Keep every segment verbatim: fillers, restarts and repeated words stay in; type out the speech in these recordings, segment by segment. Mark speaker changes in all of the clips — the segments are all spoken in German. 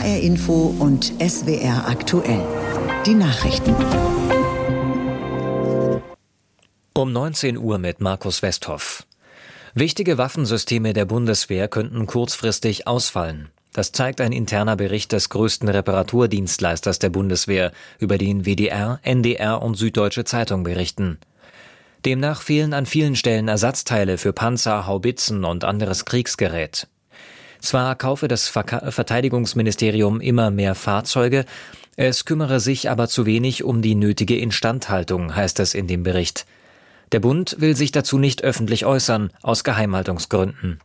Speaker 1: R Info und S W R aktuell. Die Nachrichten.
Speaker 2: Um neunzehn Uhr mit Markus Westhoff. Wichtige Waffensysteme der Bundeswehr könnten kurzfristig ausfallen. Das zeigt ein interner Bericht des größten Reparaturdienstleisters der Bundeswehr, über den W D R, N D R und Süddeutsche Zeitung berichten. Demnach fehlen an vielen Stellen Ersatzteile für Panzer, Haubitzen und anderes Kriegsgerät. Zwar kaufe das Ver- Verteidigungsministerium immer mehr Fahrzeuge, es kümmere sich aber zu wenig um die nötige Instandhaltung, heißt es in dem Bericht. Der Bund will sich dazu nicht öffentlich äußern, aus Geheimhaltungsgründen.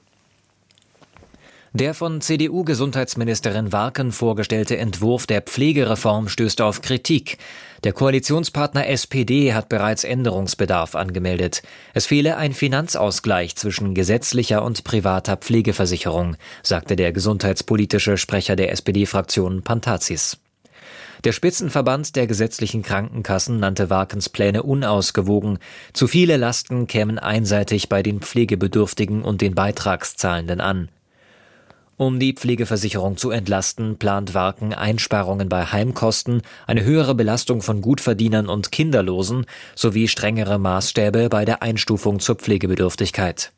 Speaker 2: Der von C D U-Gesundheitsministerin Warken vorgestellte Entwurf der Pflegereform stößt auf Kritik. Der Koalitionspartner S P D hat bereits Änderungsbedarf angemeldet. Es fehle ein Finanzausgleich zwischen gesetzlicher und privater Pflegeversicherung, sagte der gesundheitspolitische Sprecher der S P D-Fraktion Pantazis. Der Spitzenverband der gesetzlichen Krankenkassen nannte Warkens Pläne unausgewogen. Zu viele Lasten kämen einseitig bei den Pflegebedürftigen und den Beitragszahlenden an. Um die Pflegeversicherung zu entlasten, plant Warken Einsparungen bei Heimkosten, eine höhere Belastung von Gutverdienern und Kinderlosen sowie strengere Maßstäbe bei der Einstufung zur Pflegebedürftigkeit.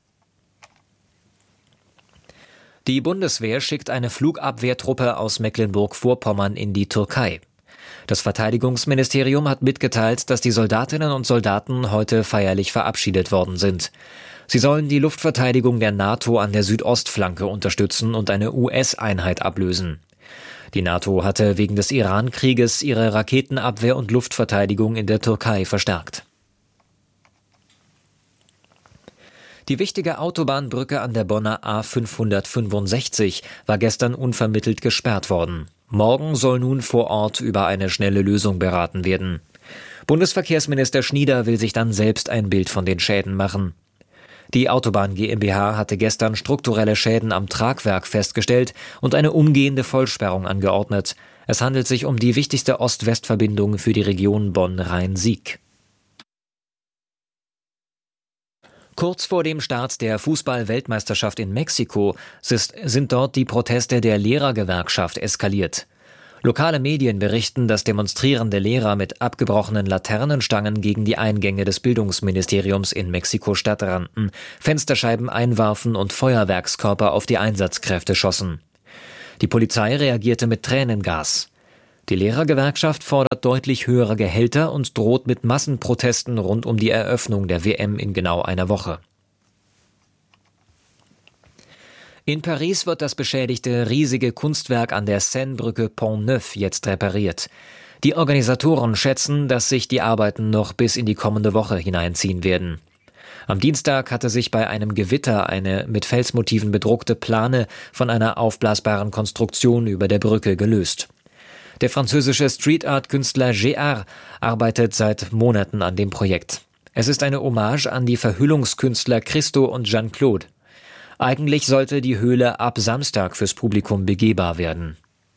Speaker 2: Die Bundeswehr schickt eine Flugabwehrtruppe aus Mecklenburg-Vorpommern in die Türkei. Das Verteidigungsministerium hat mitgeteilt, dass die Soldatinnen und Soldaten heute feierlich verabschiedet worden sind. Sie sollen die Luftverteidigung der NATO an der Südostflanke unterstützen und eine U S-Einheit ablösen. Die NATO hatte wegen des Iran-Krieges ihre Raketenabwehr und Luftverteidigung in der Türkei verstärkt. Die wichtige Autobahnbrücke an der Bonner A fünfhundertfünfundsechzig war gestern unvermittelt gesperrt worden. Morgen soll nun vor Ort über eine schnelle Lösung beraten werden. Bundesverkehrsminister Schnieder will sich dann selbst ein Bild von den Schäden machen. Die Autobahn GmbH hatte gestern strukturelle Schäden am Tragwerk festgestellt und eine umgehende Vollsperrung angeordnet. Es handelt sich um die wichtigste Ost-West-Verbindung für die Region Bonn-Rhein-Sieg. Kurz vor dem Start der Fußball-Weltmeisterschaft in Mexiko sind dort die Proteste der Lehrergewerkschaft eskaliert. Lokale Medien berichten, dass demonstrierende Lehrer mit abgebrochenen Laternenstangen gegen die Eingänge des Bildungsministeriums in Mexiko-Stadt rannten, Fensterscheiben einwarfen und Feuerwerkskörper auf die Einsatzkräfte schossen. Die Polizei reagierte mit Tränengas. Die Lehrergewerkschaft fordert deutlich höhere Gehälter und droht mit Massenprotesten rund um die Eröffnung der W M in genau einer Woche. In Paris wird das beschädigte riesige Kunstwerk an der Seinebrücke Pont-Neuf jetzt repariert. Die Organisatoren schätzen, dass sich die Arbeiten noch bis in die kommende Woche hineinziehen werden. Am Dienstag hatte sich bei einem Gewitter eine mit Felsmotiven bedruckte Plane von einer aufblasbaren Konstruktion über der Brücke gelöst. Der französische Street-Art-Künstler G R arbeitet seit Monaten an dem Projekt. Es ist eine Hommage an die Verhüllungskünstler Christo und Jeanne-Claude. Eigentlich sollte die Höhle ab Samstag fürs Publikum begehbar werden.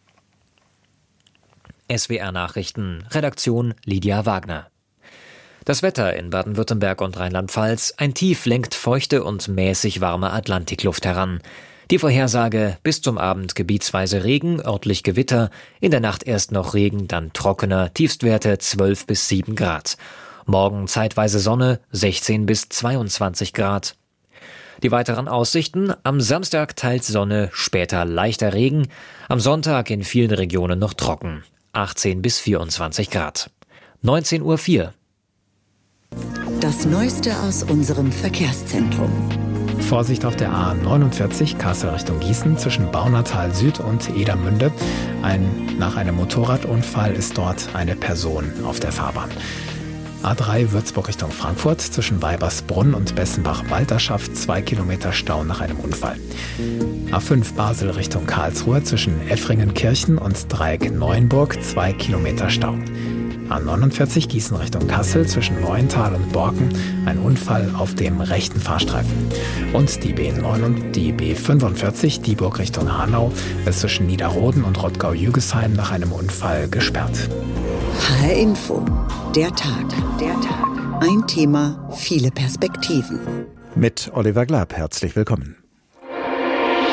Speaker 2: S W R Nachrichten, Redaktion Lydia Wagner. Das Wetter in Baden-Württemberg und Rheinland-Pfalz: Ein Tief lenkt feuchte und mäßig warme Atlantikluft heran. Die Vorhersage: bis zum Abend gebietsweise Regen, örtlich Gewitter, in der Nacht erst noch Regen, dann trockener, Tiefstwerte zwölf bis sieben Grad. Morgen zeitweise Sonne, sechzehn bis zweiundzwanzig Grad. Die weiteren Aussichten: am Samstag teils Sonne, später leichter Regen, am Sonntag in vielen Regionen noch trocken, achtzehn bis vierundzwanzig Grad. neunzehn Uhr vier.
Speaker 1: Das Neueste aus unserem Verkehrszentrum.
Speaker 3: Vorsicht auf der A neunundvierzig, Kassel Richtung Gießen, zwischen Baunatal Süd und Edermünde. Ein, nach einem Motorradunfall ist dort eine Person auf der Fahrbahn. A drei Würzburg Richtung Frankfurt, zwischen Weibersbrunn und Bessenbach-Walterschaft, zwei Kilometer Stau nach einem Unfall. A fünf Basel Richtung Karlsruhe, zwischen Effringen-Kirchen und Dreieck Neuenburg, zwei Kilometer Stau. A neunundvierzig Gießen Richtung Kassel, zwischen Neuental und Borken, ein Unfall auf dem rechten Fahrstreifen. Und die B neun und die B fünfundvierzig Dieburg Richtung Hanau ist zwischen Niederroden und Rottgau-Jügesheim nach einem Unfall gesperrt.
Speaker 1: H R Info, der Tag, der Tag. Ein Thema, viele Perspektiven.
Speaker 4: Mit Oliver Glab, herzlich willkommen.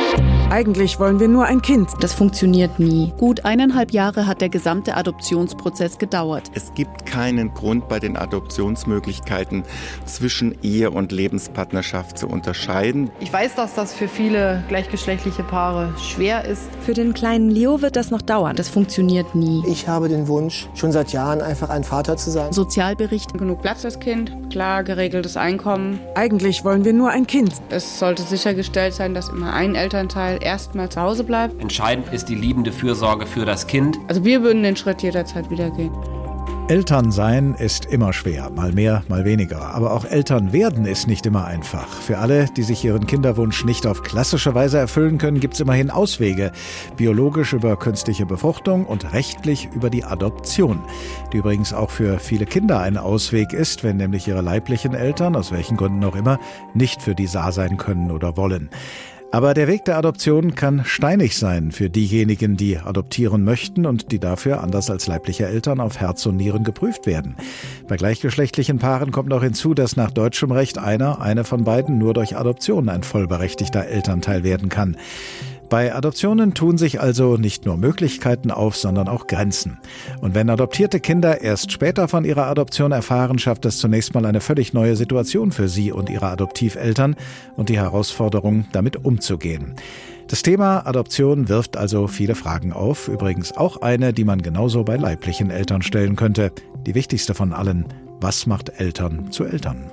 Speaker 4: Eigentlich wollen wir nur ein Kind.
Speaker 5: Das funktioniert nie. Gut eineinhalb Jahre hat der gesamte Adoptionsprozess gedauert.
Speaker 6: Es gibt keinen Grund, bei den Adoptionsmöglichkeiten zwischen Ehe und Lebenspartnerschaft zu unterscheiden.
Speaker 7: Ich weiß, dass das für viele gleichgeschlechtliche Paare schwer ist.
Speaker 8: Für den kleinen Leo wird das noch dauern.
Speaker 5: Das funktioniert nie.
Speaker 9: Ich habe den Wunsch, schon seit Jahren einfach ein Vater zu sein.
Speaker 5: Sozialbericht.
Speaker 7: Genug Platz fürs Kind, klar geregeltes Einkommen.
Speaker 4: Eigentlich wollen wir nur ein Kind.
Speaker 7: Es sollte sichergestellt sein, dass immer ein Elternteil erstmal zu Hause bleibt.
Speaker 10: Entscheidend ist die liebende Fürsorge für das Kind.
Speaker 7: Also wir würden den Schritt jederzeit wieder gehen.
Speaker 11: Elternsein ist immer schwer, mal mehr, mal weniger. Aber auch Eltern werden ist nicht immer einfach. Für alle, die sich ihren Kinderwunsch nicht auf klassische Weise erfüllen können, gibt es immerhin Auswege. Biologisch über künstliche Befruchtung und rechtlich über die Adoption. Die übrigens auch für viele Kinder ein Ausweg ist, wenn nämlich ihre leiblichen Eltern, aus welchen Gründen auch immer, nicht für die da sein können oder wollen. Aber der Weg der Adoption kann steinig sein für diejenigen, die adoptieren möchten und die dafür, anders als leibliche Eltern, auf Herz und Nieren geprüft werden. Bei gleichgeschlechtlichen Paaren kommt noch hinzu, dass nach deutschem Recht einer, eine von beiden nur durch Adoption ein vollberechtigter Elternteil werden kann. Bei Adoptionen tun sich also nicht nur Möglichkeiten auf, sondern auch Grenzen. Und wenn adoptierte Kinder erst später von ihrer Adoption erfahren, schafft es zunächst mal eine völlig neue Situation für sie und ihre Adoptiveltern und die Herausforderung, damit umzugehen. Das Thema Adoption wirft also viele Fragen auf, übrigens auch eine, die man genauso bei leiblichen Eltern stellen könnte. Die wichtigste von allen: Was macht Eltern zu Eltern?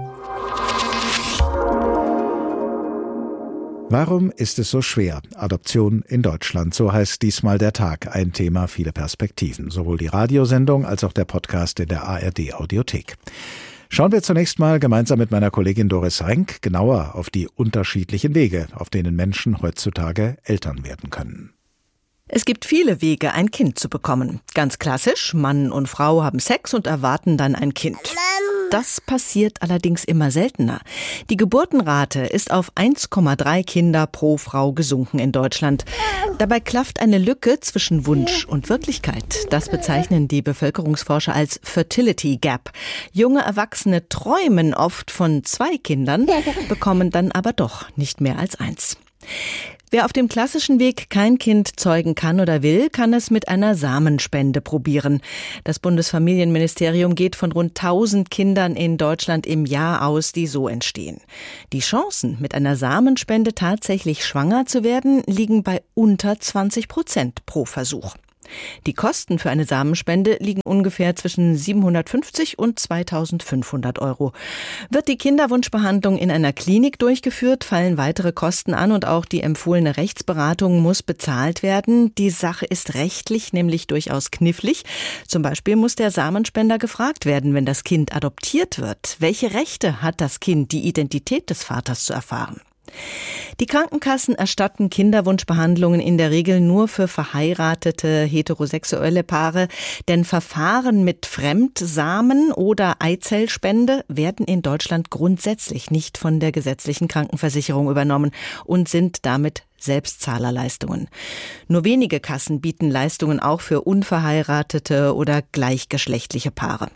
Speaker 11: Warum ist es so schwer? Adoption in Deutschland, so heißt diesmal der Tag. Ein Thema, viele Perspektiven. Sowohl die Radiosendung als auch der Podcast in der A R D-Audiothek. Schauen wir zunächst mal gemeinsam mit meiner Kollegin Doris Renk genauer auf die unterschiedlichen Wege, auf denen Menschen heutzutage Eltern werden können.
Speaker 12: Es gibt viele Wege, ein Kind zu bekommen. Ganz klassisch, Mann und Frau haben Sex und erwarten dann ein Kind. Das passiert allerdings immer seltener. Die Geburtenrate ist auf eins Komma drei Kinder pro Frau gesunken in Deutschland. Dabei klafft eine Lücke zwischen Wunsch und Wirklichkeit. Das bezeichnen die Bevölkerungsforscher als Fertility Gap. Junge Erwachsene träumen oft von zwei Kindern, bekommen dann aber doch nicht mehr als eins. Wer auf dem klassischen Weg kein Kind zeugen kann oder will, kann es mit einer Samenspende probieren. Das Bundesfamilienministerium geht von rund tausend Kindern in Deutschland im Jahr aus, die so entstehen. Die Chancen, mit einer Samenspende tatsächlich schwanger zu werden, liegen bei unter zwanzig Prozent pro Versuch. Die Kosten für eine Samenspende liegen ungefähr zwischen siebenhundertfünfzig und zweitausendfünfhundert Euro. Wird die Kinderwunschbehandlung in einer Klinik durchgeführt, fallen weitere Kosten an und auch die empfohlene Rechtsberatung muss bezahlt werden. Die Sache ist rechtlich nämlich durchaus knifflig. Zum Beispiel muss der Samenspender gefragt werden, wenn das Kind adoptiert wird. Welche Rechte hat das Kind, die Identität des Vaters zu erfahren? Die Krankenkassen erstatten Kinderwunschbehandlungen in der Regel nur für verheiratete heterosexuelle Paare, denn Verfahren mit Fremdsamen oder Eizellspende werden in Deutschland grundsätzlich nicht von der gesetzlichen Krankenversicherung übernommen und sind damit Selbstzahlerleistungen. Nur wenige Kassen bieten Leistungen auch für unverheiratete oder gleichgeschlechtliche Paare.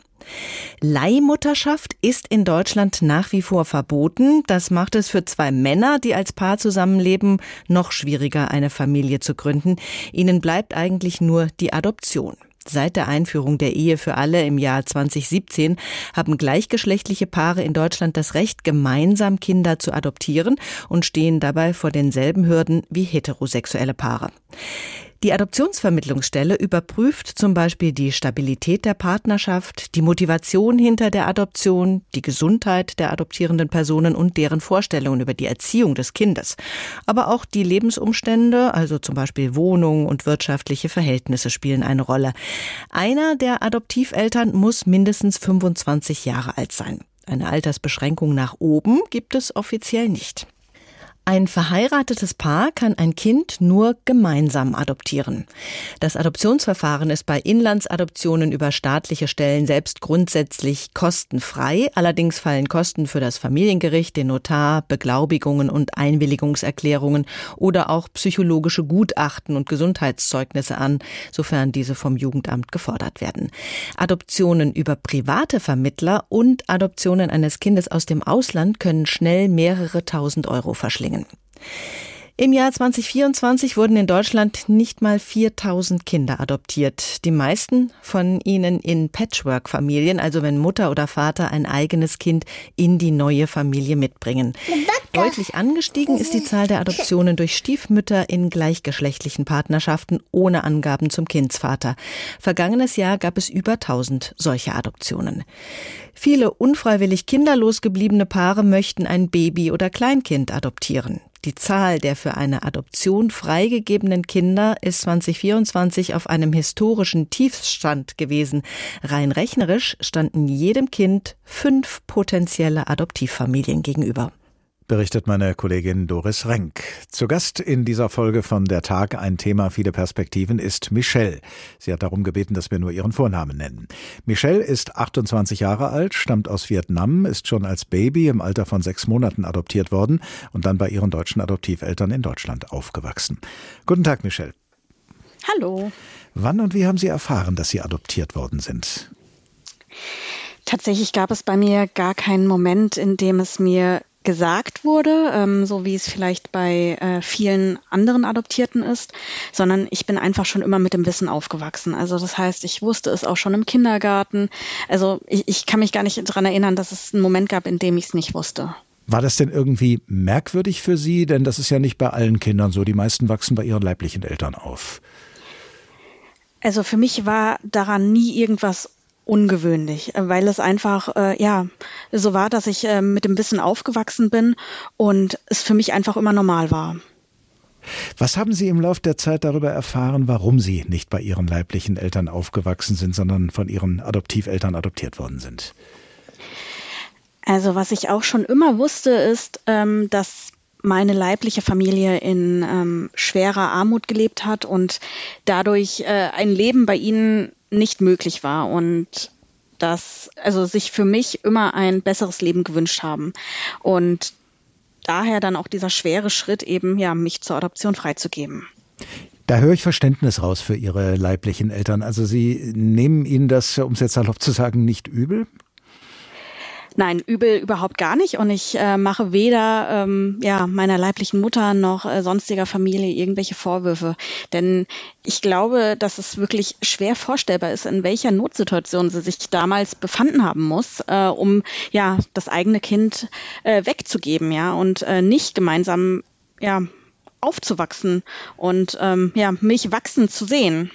Speaker 12: Leihmutterschaft ist in Deutschland nach wie vor verboten. Das macht es für zwei Männer, die als Paar zusammenleben, noch schwieriger, eine Familie zu gründen. Ihnen bleibt eigentlich nur die Adoption. Seit der Einführung der Ehe für alle im Jahr zwanzig siebzehn haben gleichgeschlechtliche Paare in Deutschland das Recht, gemeinsam Kinder zu adoptieren und stehen dabei vor denselben Hürden wie heterosexuelle Paare. Die Adoptionsvermittlungsstelle überprüft zum Beispiel die Stabilität der Partnerschaft, die Motivation hinter der Adoption, die Gesundheit der adoptierenden Personen und deren Vorstellungen über die Erziehung des Kindes. Aber auch die Lebensumstände, also zum Beispiel Wohnung und wirtschaftliche Verhältnisse, spielen eine Rolle. Einer der Adoptiveltern muss mindestens fünfundzwanzig Jahre alt sein. Eine Altersbeschränkung nach oben gibt es offiziell nicht. Ein verheiratetes Paar kann ein Kind nur gemeinsam adoptieren. Das Adoptionsverfahren ist bei Inlandsadoptionen über staatliche Stellen selbst grundsätzlich kostenfrei. Allerdings fallen Kosten für das Familiengericht, den Notar, Beglaubigungen und Einwilligungserklärungen oder auch psychologische Gutachten und Gesundheitszeugnisse an, sofern diese vom Jugendamt gefordert werden. Adoptionen über private Vermittler und Adoptionen eines Kindes aus dem Ausland können schnell mehrere tausend Euro verschlingen. Im Jahr zwanzig vierundzwanzig wurden in Deutschland nicht mal viertausend Kinder adoptiert. Die meisten von ihnen in Patchwork-Familien, also wenn Mutter oder Vater ein eigenes Kind in die neue Familie mitbringen. Deutlich angestiegen ist die Zahl der Adoptionen durch Stiefmütter in gleichgeschlechtlichen Partnerschaften ohne Angaben zum Kindsvater. Vergangenes Jahr gab es über tausend solche Adoptionen. Viele unfreiwillig kinderlos gebliebene Paare möchten ein Baby oder Kleinkind adoptieren. Die Zahl der für eine Adoption freigegebenen Kinder ist zwanzig vierundzwanzig auf einem historischen Tiefstand gewesen. Rein rechnerisch standen jedem Kind fünf potenzielle Adoptivfamilien gegenüber.
Speaker 11: Berichtet meine Kollegin Doris Renk. Zu Gast in dieser Folge von Der Tag, ein Thema, viele Perspektiven, ist Michelle. Sie hat darum gebeten, dass wir nur ihren Vornamen nennen. Michelle ist achtundzwanzig Jahre alt, stammt aus Vietnam, ist schon als Baby im Alter von sechs Monaten adoptiert worden und dann bei ihren deutschen Adoptiveltern in Deutschland aufgewachsen. Guten Tag, Michelle.
Speaker 13: Hallo.
Speaker 11: Wann und wie haben Sie erfahren, dass Sie adoptiert worden sind?
Speaker 13: Tatsächlich gab es bei mir gar keinen Moment, in dem es mir gesagt wurde, ähm, so wie es vielleicht bei äh, vielen anderen Adoptierten ist, sondern ich bin einfach schon immer mit dem Wissen aufgewachsen. Also das heißt, ich wusste es auch schon im Kindergarten. Also ich, ich kann mich gar nicht daran erinnern, dass es einen Moment gab, in dem ich es nicht wusste.
Speaker 11: War das denn irgendwie merkwürdig für Sie? Denn das ist ja nicht bei allen Kindern so. Die meisten wachsen bei ihren leiblichen Eltern auf.
Speaker 13: Also für mich war daran nie irgendwas ungewöhnlich, weil es einfach äh, ja so war, dass ich äh, mit dem Wissen aufgewachsen bin und es für mich einfach immer normal war.
Speaker 11: Was haben Sie im Laufe der Zeit darüber erfahren, warum Sie nicht bei Ihren leiblichen Eltern aufgewachsen sind, sondern von Ihren Adoptiveltern adoptiert worden sind?
Speaker 13: Also was ich auch schon immer wusste, ist, ähm, dass meine leibliche Familie in ähm, schwerer Armut gelebt hat und dadurch äh, ein Leben bei ihnen nicht möglich war und dass also sich für mich immer ein besseres Leben gewünscht haben und daher dann auch dieser schwere Schritt eben, ja, mich zur Adoption freizugeben.
Speaker 11: Da höre ich Verständnis raus für Ihre leiblichen Eltern. Also Sie nehmen Ihnen das, um es jetzt salopp zu sagen, nicht übel?
Speaker 13: Nein, übel überhaupt gar nicht und ich äh, mache weder ähm, ja, meiner leiblichen Mutter noch äh, sonstiger Familie irgendwelche Vorwürfe, denn ich glaube, dass es wirklich schwer vorstellbar ist, in welcher Notsituation sie sich damals befanden haben muss, äh, um ja das eigene Kind äh, wegzugeben, ja, und äh, nicht gemeinsam ja aufzuwachsen und ähm, ja mich wachsen zu sehen.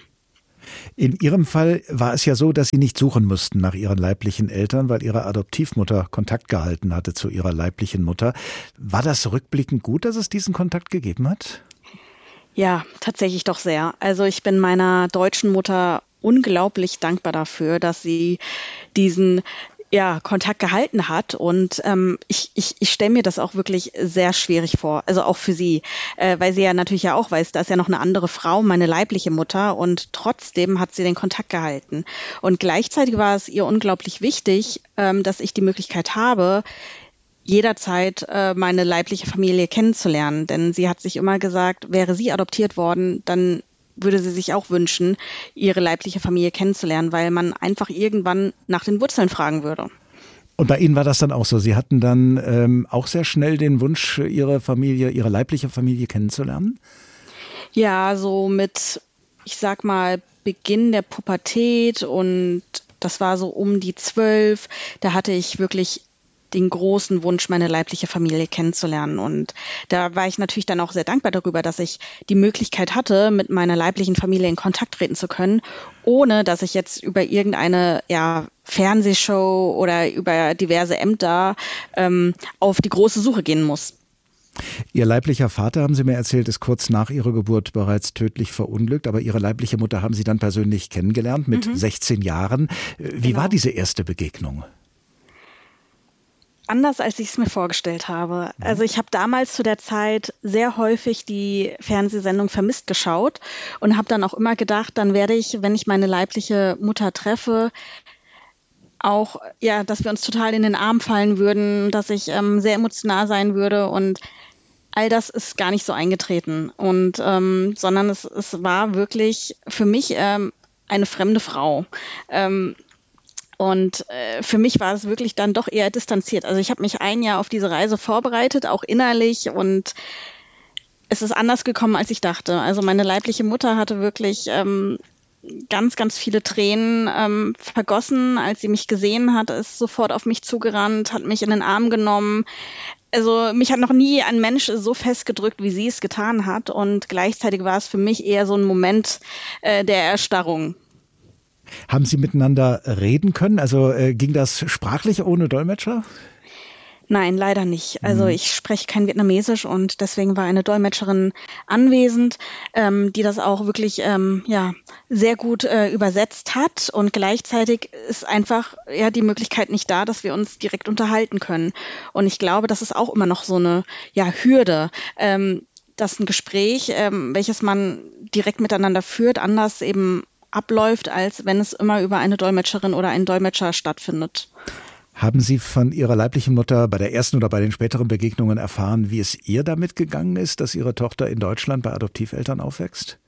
Speaker 11: In Ihrem Fall war es ja so, dass Sie nicht suchen mussten nach Ihren leiblichen Eltern, weil Ihre Adoptivmutter Kontakt gehalten hatte zu Ihrer leiblichen Mutter. War das rückblickend gut, dass es diesen Kontakt gegeben hat?
Speaker 13: Ja, tatsächlich doch sehr. Also ich bin meiner deutschen Mutter unglaublich dankbar dafür, dass sie diesen ja, Kontakt gehalten hat und ähm, ich, ich, ich stelle mir das auch wirklich sehr schwierig vor, also auch für sie, äh, weil sie ja natürlich ja auch weiß, da ist ja noch eine andere Frau, meine leibliche Mutter und trotzdem hat sie den Kontakt gehalten und gleichzeitig war es ihr unglaublich wichtig, ähm, dass ich die Möglichkeit habe, jederzeit äh, meine leibliche Familie kennenzulernen, denn sie hat sich immer gesagt, wäre sie adoptiert worden, dann würde sie sich auch wünschen, ihre leibliche Familie kennenzulernen, weil man einfach irgendwann nach den Wurzeln fragen würde.
Speaker 11: Und bei Ihnen war das dann auch so? Sie hatten dann ähm, auch sehr schnell den Wunsch, Ihre Familie, Ihre leibliche Familie kennenzulernen?
Speaker 13: Ja, so mit, ich sag mal, Beginn der Pubertät und das war so um die zwölf, da hatte ich wirklich den großen Wunsch, meine leibliche Familie kennenzulernen. Und da war ich natürlich dann auch sehr dankbar darüber, dass ich die Möglichkeit hatte, mit meiner leiblichen Familie in Kontakt treten zu können, ohne dass ich jetzt über irgendeine ja, Fernsehshow oder über diverse Ämter ähm, auf die große Suche gehen muss.
Speaker 11: Ihr leiblicher Vater, haben Sie mir erzählt, ist kurz nach Ihrer Geburt bereits tödlich verunglückt, aber Ihre leibliche Mutter haben Sie dann persönlich kennengelernt mit mhm. sechzehn Jahren. Wie genau. war diese erste Begegnung?
Speaker 13: Anders, als ich es mir vorgestellt habe. Also ich habe damals zu der Zeit sehr häufig die Fernsehsendung Vermisst geschaut und habe dann auch immer gedacht, dann werde ich, wenn ich meine leibliche Mutter treffe, auch, ja, dass wir uns total in den Arm fallen würden, dass ich ähm, sehr emotional sein würde und all das ist gar nicht so eingetreten und ähm, sondern es, es war wirklich für mich ähm, eine fremde Frau. Ähm, Und äh, für mich war es wirklich dann doch eher distanziert. Also ich habe mich ein Jahr auf diese Reise vorbereitet, auch innerlich. Und es ist anders gekommen, als ich dachte. Also meine leibliche Mutter hatte wirklich ähm, ganz, ganz viele Tränen ähm, vergossen, als sie mich gesehen hat, ist sofort auf mich zugerannt, hat mich in den Arm genommen. Also mich hat noch nie ein Mensch so festgedrückt, wie sie es getan hat. Und gleichzeitig war es für mich eher so ein Moment äh, der Erstarrung.
Speaker 11: Haben Sie miteinander reden können? Also äh, ging das sprachlich ohne Dolmetscher?
Speaker 13: Nein, leider nicht. Also ich spreche kein Vietnamesisch und deswegen war eine Dolmetscherin anwesend, ähm, die das auch wirklich ähm, ja sehr gut äh, übersetzt hat. Und gleichzeitig ist einfach ja die Möglichkeit nicht da, dass wir uns direkt unterhalten können. Und ich glaube, das ist auch immer noch so eine ja Hürde, ähm, dass ein Gespräch, ähm, welches man direkt miteinander führt, anders eben abläuft, als wenn es immer über eine Dolmetscherin oder einen Dolmetscher stattfindet.
Speaker 11: Haben Sie von Ihrer leiblichen Mutter bei der ersten oder bei den späteren Begegnungen erfahren, wie es ihr damit gegangen ist, dass Ihre Tochter in Deutschland bei Adoptiveltern aufwächst?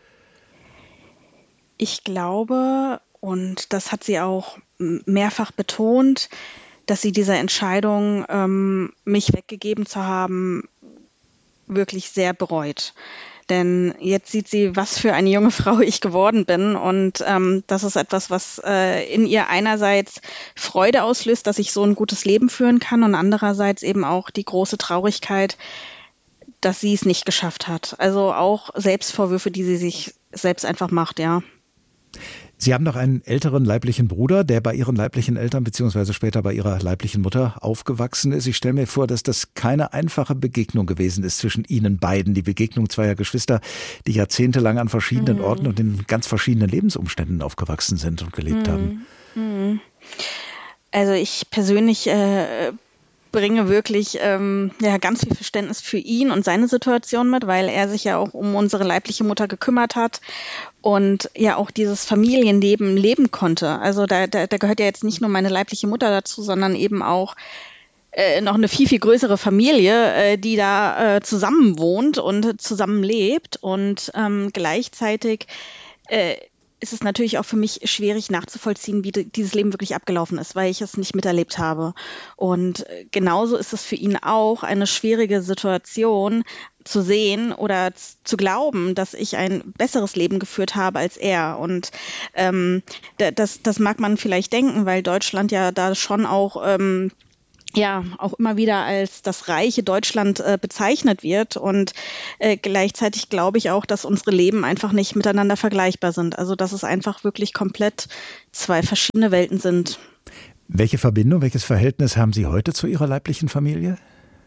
Speaker 13: Ich glaube, und das hat sie auch mehrfach betont, dass sie diese Entscheidung, ähm, mich weggegeben zu haben, wirklich sehr bereut. Denn jetzt sieht sie, was für eine junge Frau ich geworden bin. Und ähm, das ist etwas, was äh, in ihr einerseits Freude auslöst, dass ich so ein gutes Leben führen kann und andererseits eben auch die große Traurigkeit, dass sie es nicht geschafft hat. Also auch Selbstvorwürfe, die sie sich selbst einfach macht, ja.
Speaker 11: Sie haben noch einen älteren leiblichen Bruder, der bei Ihren leiblichen Eltern bzw. später bei Ihrer leiblichen Mutter aufgewachsen ist. Ich stelle mir vor, dass das keine einfache Begegnung gewesen ist zwischen Ihnen beiden. Die Begegnung zweier Geschwister, die jahrzehntelang an verschiedenen mhm. Orten und in ganz verschiedenen Lebensumständen aufgewachsen sind und gelebt mhm. haben.
Speaker 13: Mhm. Also ich persönlich äh, bringe wirklich ähm, ja, ganz viel Verständnis für ihn und seine Situation mit, weil er sich ja auch um unsere leibliche Mutter gekümmert hat und ja auch dieses Familienleben leben konnte. Also da, da, da gehört ja jetzt nicht nur meine leibliche Mutter dazu, sondern eben auch äh, noch eine viel, viel größere Familie, äh, die da äh, zusammen wohnt und zusammen lebt. Und ähm, gleichzeitig äh, ist es natürlich auch für mich schwierig nachzuvollziehen, wie dieses Leben wirklich abgelaufen ist, weil ich es nicht miterlebt habe. Und genauso ist es für ihn auch eine schwierige Situation zu sehen oder zu glauben, dass ich ein besseres Leben geführt habe als er. Und ähm, das, das mag man vielleicht denken, weil Deutschland ja da schon auch ähm, ja auch immer wieder als das reiche Deutschland äh, bezeichnet wird. Und äh, gleichzeitig glaube ich auch, dass unsere Leben einfach nicht miteinander vergleichbar sind. Also dass es einfach wirklich komplett zwei verschiedene Welten sind.
Speaker 11: Welche Verbindung, welches Verhältnis haben Sie heute zu Ihrer leiblichen Familie?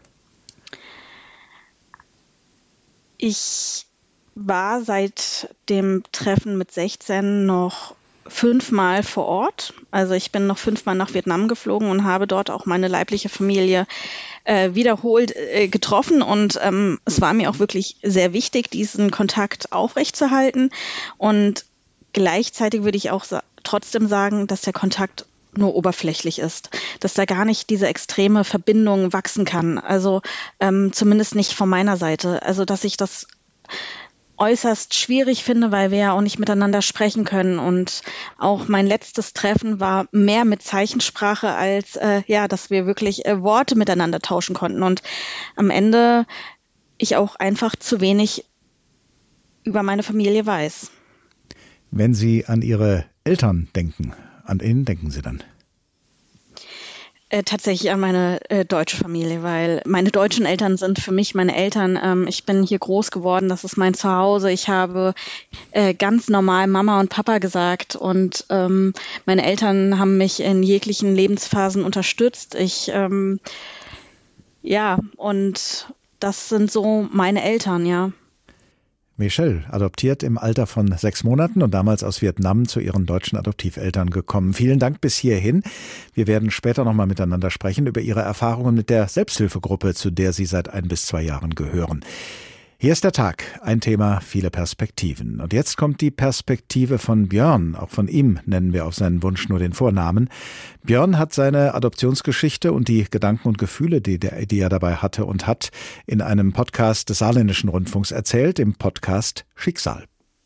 Speaker 13: Ich war seit dem Treffen mit sechzehn noch fünfmal vor Ort. Also ich bin noch fünfmal nach Vietnam geflogen und habe dort auch meine leibliche Familie äh, wiederholt äh, getroffen. Und ähm, es war mir auch wirklich sehr wichtig, diesen Kontakt aufrechtzuerhalten. Und gleichzeitig würde ich auch sa- trotzdem sagen, dass der Kontakt nur oberflächlich ist, dass da gar nicht diese extreme Verbindung wachsen kann. Also ähm, zumindest nicht von meiner Seite. Also dass ich das äußerst schwierig finde, weil wir ja auch nicht miteinander sprechen können. Und auch mein letztes Treffen war mehr mit Zeichensprache als, äh, ja, dass wir wirklich äh, Worte miteinander tauschen konnten. Und am Ende ich auch einfach zu wenig über meine Familie weiß.
Speaker 11: Wenn Sie an Ihre Eltern denken, an wen denken Sie dann?
Speaker 13: Äh, tatsächlich an meine äh, deutsche Familie, weil meine deutschen Eltern sind für mich meine Eltern. Ähm, ich bin hier groß geworden, das ist mein Zuhause. Ich habe äh, ganz normal Mama und Papa gesagt und ähm, meine Eltern haben mich in jeglichen Lebensphasen unterstützt. Ich, ähm, ja, und das sind so meine Eltern, ja.
Speaker 11: Michelle, adoptiert im Alter von sechs Monaten und damals aus Vietnam zu ihren deutschen Adoptiveltern gekommen. Vielen Dank bis hierhin. Wir werden später nochmal miteinander sprechen über Ihre Erfahrungen mit der Selbsthilfegruppe, zu der Sie seit ein bis zwei Jahren gehören. Hier ist der Tag, ein Thema, viele Perspektiven. Und jetzt kommt die Perspektive von Björn. Auch von ihm nennen wir auf seinen Wunsch nur den Vornamen. Björn hat seine Adoptionsgeschichte und die Gedanken und Gefühle, die, der, die er dabei hatte und hat, in einem Podcast des Saarländischen Rundfunks erzählt, im Podcast Schicksal.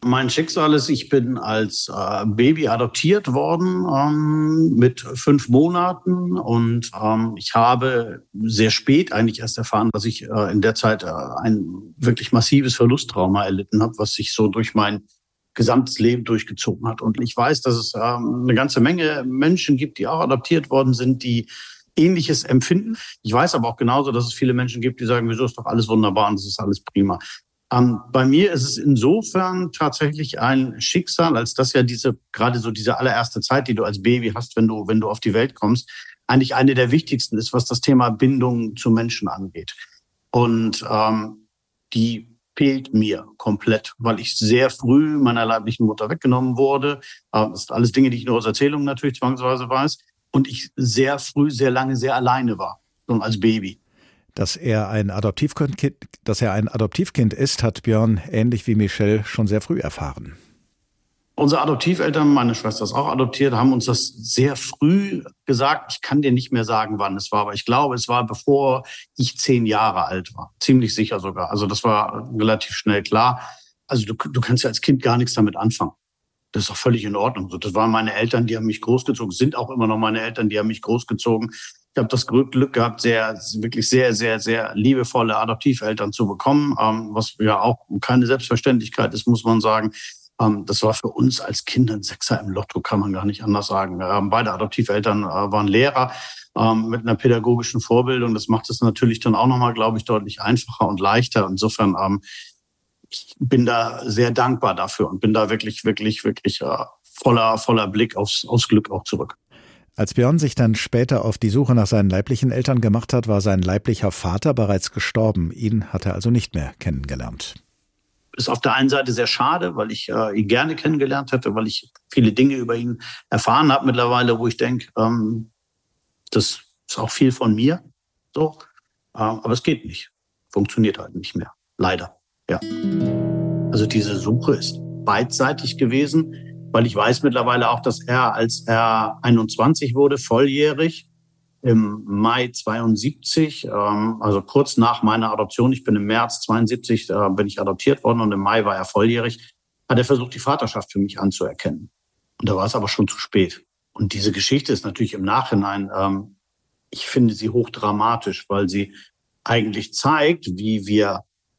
Speaker 14: Mein Schicksal ist, ich bin als äh, Baby adoptiert worden ähm, mit fünf Monaten und ähm, ich habe sehr spät eigentlich erst erfahren, dass ich äh, in der Zeit äh, ein wirklich massives Verlusttrauma erlitten habe, was sich so durch mein gesamtes Leben durchgezogen hat. Und ich weiß, dass es ähm, eine ganze Menge Menschen gibt, die auch adoptiert worden sind, die Ähnliches empfinden. Ich weiß aber auch genauso, dass es viele Menschen gibt, die sagen, wieso ist doch alles wunderbar und es ist alles prima. Ähm, bei mir ist es insofern tatsächlich ein Schicksal, als dass ja diese, gerade so diese allererste Zeit, die du als Baby hast, wenn du, wenn du auf die Welt kommst, eigentlich eine der wichtigsten ist, was das Thema Bindung zu Menschen angeht. Und ähm, die fehlt mir komplett, weil ich sehr früh meiner leiblichen Mutter weggenommen wurde. Ähm, das sind alles Dinge, die ich nur aus Erzählungen natürlich zwangsweise weiß. Und ich sehr früh, sehr lange, sehr alleine war, schon als Baby.
Speaker 11: Dass er ein Adoptivkind, dass er ein Adoptivkind ist, hat Björn ähnlich wie Michelle schon sehr früh erfahren.
Speaker 14: Unsere Adoptiveltern, meine Schwester ist auch adoptiert, haben uns das sehr früh gesagt. Ich kann dir nicht mehr sagen, wann es war, aber ich glaube, es war bevor ich zehn Jahre alt war. Ziemlich sicher sogar. Also das war relativ schnell klar. Also du, du kannst ja als Kind gar nichts damit anfangen. Das ist auch völlig in Ordnung. Das waren meine Eltern, die haben mich großgezogen, sind auch immer noch meine Eltern, die haben mich großgezogen. Ich habe das Glück gehabt, sehr, wirklich sehr, sehr, sehr liebevolle Adoptiveltern zu bekommen, ähm, was ja auch keine Selbstverständlichkeit ist, muss man sagen. Ähm, das war für uns als Kinder ein Sechser im Lotto, kann man gar nicht anders sagen. Ähm, beide Adoptiveltern äh, waren Lehrer ähm, mit einer pädagogischen Vorbildung. Das macht es natürlich dann auch nochmal, glaube ich, deutlich einfacher und leichter. Insofern, ähm, ich bin da sehr dankbar dafür und bin da wirklich, wirklich, wirklich äh, voller, voller Blick aufs, aufs Glück auch zurück.
Speaker 11: Als Björn sich dann später auf die Suche nach seinen leiblichen Eltern gemacht hat, war sein leiblicher Vater bereits gestorben. Ihn hat er also nicht mehr kennengelernt.
Speaker 14: Ist auf der einen Seite sehr schade, weil ich äh, ihn gerne kennengelernt hätte, weil ich viele Dinge über ihn erfahren habe mittlerweile, wo ich denke, ähm, das ist auch viel von mir. So, äh, aber es geht nicht. Funktioniert halt nicht mehr. Leider. Ja. Also diese Suche ist beidseitig gewesen. Weil ich weiß mittlerweile auch, dass er, als er einundzwanzig wurde, volljährig, im Mai zweiundsiebzig, ähm, also kurz nach meiner Adoption, ich bin im März zweiundsiebzig, äh, bin ich adoptiert worden und im Mai war er volljährig, hat er versucht, die Vaterschaft für mich anzuerkennen. Und da war es aber schon zu spät. Und diese Geschichte ist natürlich im Nachhinein, ähm, ich finde sie hochdramatisch, weil sie eigentlich zeigt, wie wir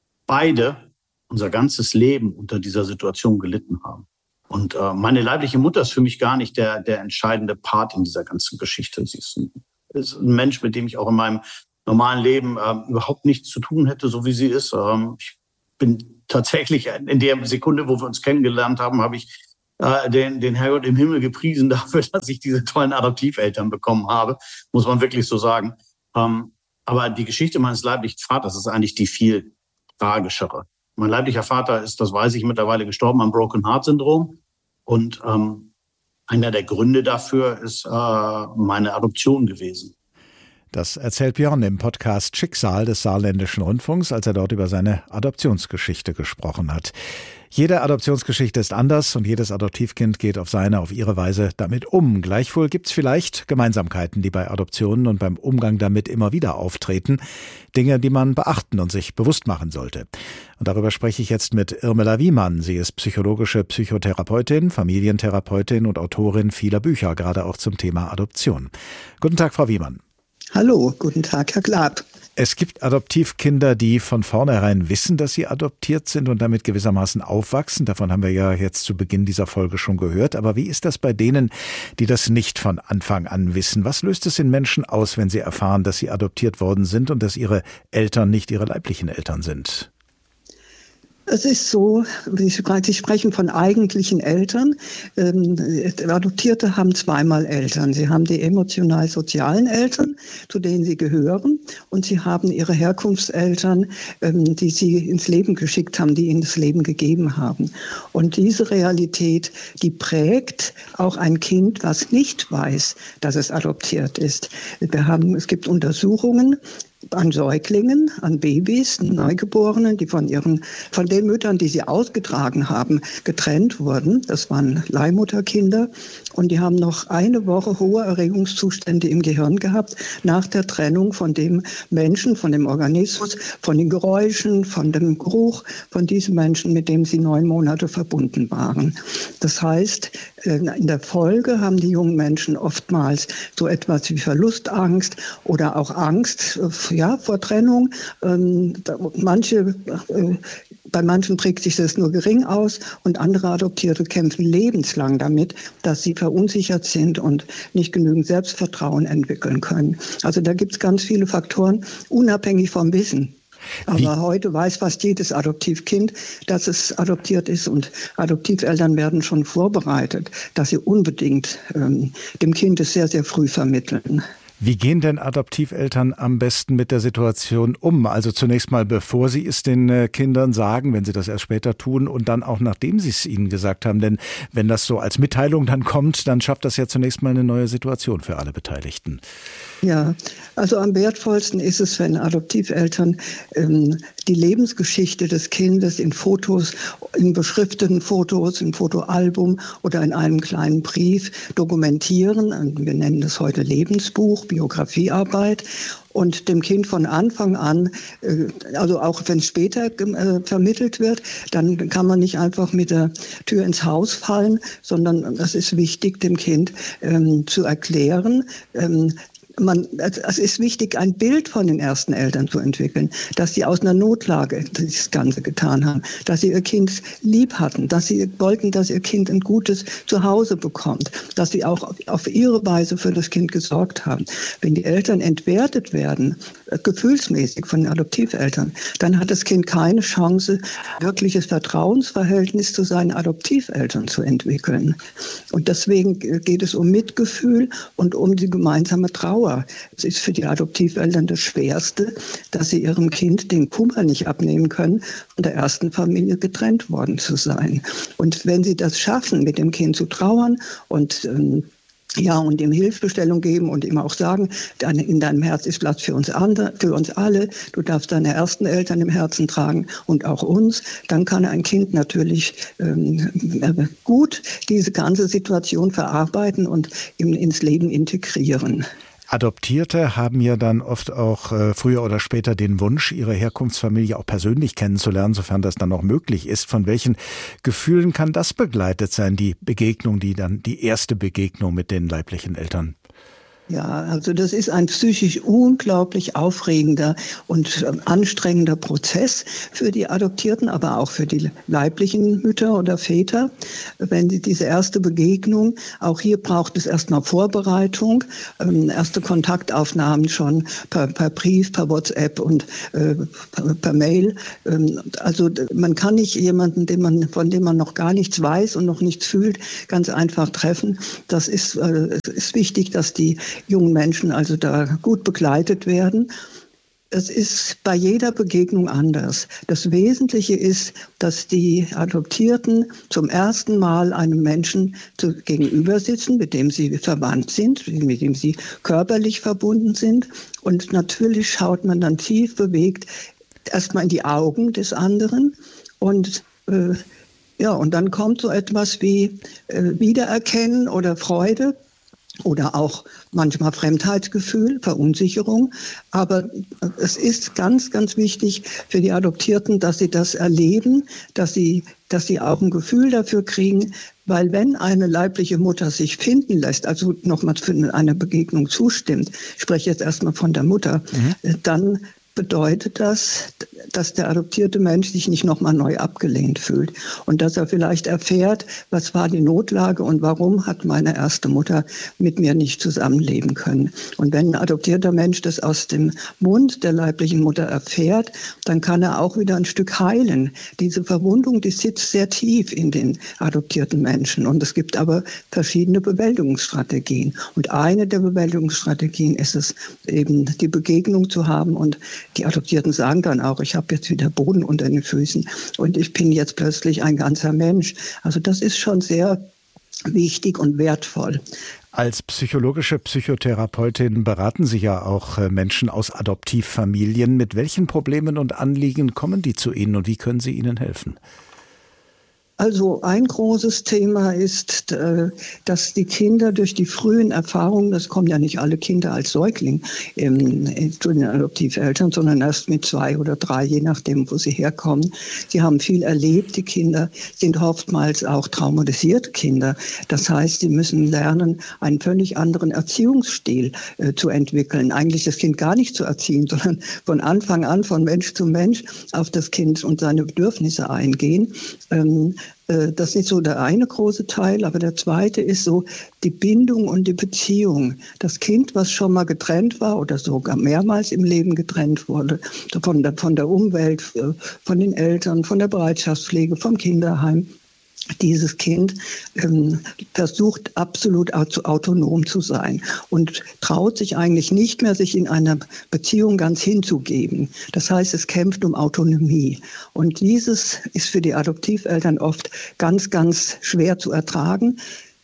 Speaker 14: beide unser ganzes Leben unter dieser Situation gelitten haben. Und äh, meine leibliche Mutter ist für mich gar nicht der, der entscheidende Part in dieser ganzen Geschichte. Sie ist ein, ist ein Mensch, mit dem ich auch in meinem normalen Leben äh, überhaupt nichts zu tun hätte, so wie sie ist. Ähm, ich bin tatsächlich in der Sekunde, wo wir uns kennengelernt haben, habe ich äh, den, den Herrgott im Himmel gepriesen dafür, dass ich diese tollen Adoptiveltern bekommen habe, muss man wirklich so sagen. Ähm, aber die Geschichte meines leiblichen Vaters ist eigentlich die viel tragischere. Mein leiblicher Vater ist, das weiß ich, mittlerweile gestorben am Broken Heart Syndrom. Und ähm, einer der Gründe dafür ist äh, meine Adoption gewesen.
Speaker 11: Das erzählt Björn im Podcast Schicksal des Saarländischen Rundfunks, als er dort über seine Adoptionsgeschichte gesprochen hat. Jede Adoptionsgeschichte ist anders und jedes Adoptivkind geht auf seine, auf ihre Weise damit um. Gleichwohl gibt es vielleicht Gemeinsamkeiten, die bei Adoptionen und beim Umgang damit immer wieder auftreten. Dinge, die man beachten und sich bewusst machen sollte. Und darüber spreche ich jetzt mit Irmela Wiemann. Sie ist psychologische Psychotherapeutin, Familientherapeutin und Autorin vieler Bücher, gerade auch zum Thema Adoption. Guten Tag, Frau Wiemann.
Speaker 15: Hallo, guten Tag, Herr Glab.
Speaker 11: Es gibt Adoptivkinder, die von vornherein wissen, dass sie adoptiert sind und damit gewissermaßen aufwachsen. Davon haben wir ja jetzt zu Beginn dieser Folge schon gehört. Aber wie ist das bei denen, die das nicht von Anfang an wissen? Was löst es in Menschen aus, wenn sie erfahren, dass sie adoptiert worden sind und dass ihre Eltern nicht ihre leiblichen Eltern sind?
Speaker 15: Es ist so, Sie sprechen von eigentlichen Eltern. Adoptierte haben zweimal Eltern. Sie haben die emotional-sozialen Eltern, zu denen sie gehören, und sie haben ihre Herkunftseltern, die sie ins Leben geschickt haben, die ihnen das Leben gegeben haben. Und diese Realität, die prägt auch ein Kind, was nicht weiß, dass es adoptiert ist. Wir haben, es gibt Untersuchungen, an Säuglingen, an Babys, Neugeborenen, die von ihren, von den Müttern, die sie ausgetragen haben, getrennt wurden. Das waren Leihmutterkinder und die haben noch eine Woche hohe Erregungszustände im Gehirn gehabt nach der Trennung von dem Menschen, von dem Organismus, von den Geräuschen, von dem Geruch, von diesem Menschen, mit dem sie neun Monate verbunden waren. Das heißt, in der Folge haben die jungen Menschen oftmals so etwas wie Verlustangst oder auch Angst, ja, vor Trennung. Manche, bei manchen prägt sich das nur gering aus und andere Adoptierte kämpfen lebenslang damit, dass sie verunsichert sind und nicht genügend Selbstvertrauen entwickeln können. Also da gibt es ganz viele Faktoren, unabhängig vom Wissen. Aber Wie? heute weiß fast jedes Adoptivkind, dass es adoptiert ist und Adoptiveltern werden schon vorbereitet, dass sie unbedingt ähm, dem Kind es sehr, sehr früh vermitteln.
Speaker 11: Wie gehen denn Adoptiveltern am besten mit der Situation um? Also zunächst mal, bevor sie es den äh, Kindern sagen, wenn sie das erst später tun und dann auch nachdem sie es ihnen gesagt haben. Denn wenn das so als Mitteilung dann kommt, dann schafft das ja zunächst mal eine neue Situation für alle Beteiligten.
Speaker 15: Ja, also am wertvollsten ist es, wenn Adoptiveltern ähm, die Lebensgeschichte des Kindes in Fotos, in beschrifteten Fotos, im Fotoalbum oder in einem kleinen Brief dokumentieren. Wir nennen das heute Lebensbuch, Biografiearbeit. Und dem Kind von Anfang an, also auch wenn es später äh, vermittelt wird, dann kann man nicht einfach mit der Tür ins Haus fallen, sondern es ist wichtig, dem Kind ähm, zu erklären, ähm, Man, es ist wichtig, ein Bild von den ersten Eltern zu entwickeln, dass sie aus einer Notlage das Ganze getan haben, dass sie ihr Kind lieb hatten, dass sie wollten, dass ihr Kind ein gutes Zuhause bekommt, dass sie auch auf ihre Weise für das Kind gesorgt haben. Wenn die Eltern entwertet werden, gefühlsmäßig von den Adoptiveltern, dann hat das Kind keine Chance, wirkliches Vertrauensverhältnis zu seinen Adoptiveltern zu entwickeln. Und deswegen geht es um Mitgefühl und um die gemeinsame Trauer. Es ist für die Adoptiveltern das Schwerste, dass sie ihrem Kind den Kummer nicht abnehmen können, von der ersten Familie getrennt worden zu sein. Und wenn sie das schaffen, mit dem Kind zu trauern und ähm, Ja, und ihm Hilfestellung geben und ihm auch sagen, in deinem Herz ist Platz für uns andere, für uns alle. Du darfst deine ersten Eltern im Herzen tragen und auch uns. Dann kann ein Kind natürlich ähm, gut diese ganze Situation verarbeiten und ihm ins Leben integrieren.
Speaker 11: Adoptierte haben ja dann oft auch äh, früher oder später den Wunsch, ihre Herkunftsfamilie auch persönlich kennenzulernen, sofern das dann auch möglich ist. Von welchen Gefühlen kann das begleitet sein, die Begegnung, die dann die erste Begegnung mit den leiblichen Eltern?
Speaker 15: Ja, also das ist ein psychisch unglaublich aufregender und äh, anstrengender Prozess für die Adoptierten, aber auch für die leiblichen Mütter oder Väter. Wenn sie diese erste Begegnung, auch hier braucht es erstmal Vorbereitung, ähm, erste Kontaktaufnahmen schon per, per Brief, per WhatsApp und äh, per, per Mail. Ähm, also man kann nicht jemanden, den man, von dem man noch gar nichts weiß und noch nichts fühlt, ganz einfach treffen. Das ist, äh, ist wichtig, dass die jungen Menschen also da gut begleitet werden. Es ist bei jeder Begegnung anders. Das Wesentliche ist, dass die Adoptierten zum ersten Mal einem Menschen zu, gegenüber sitzen, mit dem sie verwandt sind, mit dem sie körperlich verbunden sind. Und natürlich schaut man dann tief bewegt erstmal in die Augen des anderen und äh, ja, und dann kommt so etwas wie äh, Wiedererkennen oder Freude. Oder auch manchmal Fremdheitsgefühl, Verunsicherung. Aber es ist ganz, ganz wichtig für die Adoptierten, dass sie das erleben, dass sie, dass sie auch ein Gefühl dafür kriegen. Weil wenn eine leibliche Mutter sich finden lässt, also nochmal für eine Begegnung zustimmt, ich spreche jetzt erstmal von der Mutter, mhm. dann bedeutet das, dass der adoptierte Mensch sich nicht nochmal neu abgelehnt fühlt und dass er vielleicht erfährt, was war die Notlage und warum hat meine erste Mutter mit mir nicht zusammenleben können. Und wenn ein adoptierter Mensch das aus dem Mund der leiblichen Mutter erfährt, dann kann er auch wieder ein Stück heilen. Diese Verwundung, die sitzt sehr tief in den adoptierten Menschen und es gibt aber verschiedene Bewältigungsstrategien. Und eine der Bewältigungsstrategien ist es eben, die Begegnung zu haben und die Adoptierten sagen dann auch, ich habe jetzt wieder Boden unter den Füßen und ich bin jetzt plötzlich ein ganzer Mensch. Also das ist schon sehr wichtig und wertvoll.
Speaker 11: Als psychologische Psychotherapeutin beraten Sie ja auch Menschen aus Adoptivfamilien. Mit welchen Problemen und Anliegen kommen die zu Ihnen und wie können Sie ihnen helfen?
Speaker 15: Also ein großes Thema ist, dass die Kinder durch die frühen Erfahrungen, das kommen ja nicht alle Kinder als Säugling zu den Adoptiveltern, sondern erst mit zwei oder drei, je nachdem, wo sie herkommen. Sie haben viel erlebt. Die Kinder sind oftmals auch traumatisierte Kinder. Das heißt, sie müssen lernen, einen völlig anderen Erziehungsstil äh, zu entwickeln. Eigentlich das Kind gar nicht zu erziehen, sondern von Anfang an, von Mensch zu Mensch, auf das Kind und seine Bedürfnisse eingehen. Ähm, Das ist so der eine große Teil, aber der zweite ist so die Bindung und die Beziehung. Das Kind, was schon mal getrennt war oder sogar mehrmals im Leben getrennt wurde, von der, von der Umwelt, von den Eltern, von der Bereitschaftspflege, vom Kinderheim. Dieses Kind ähm, versucht absolut autonom zu sein und traut sich eigentlich nicht mehr, sich in einer Beziehung ganz hinzugeben. Das heißt, es kämpft um Autonomie. Und dieses ist für die Adoptiveltern oft ganz, ganz schwer zu ertragen.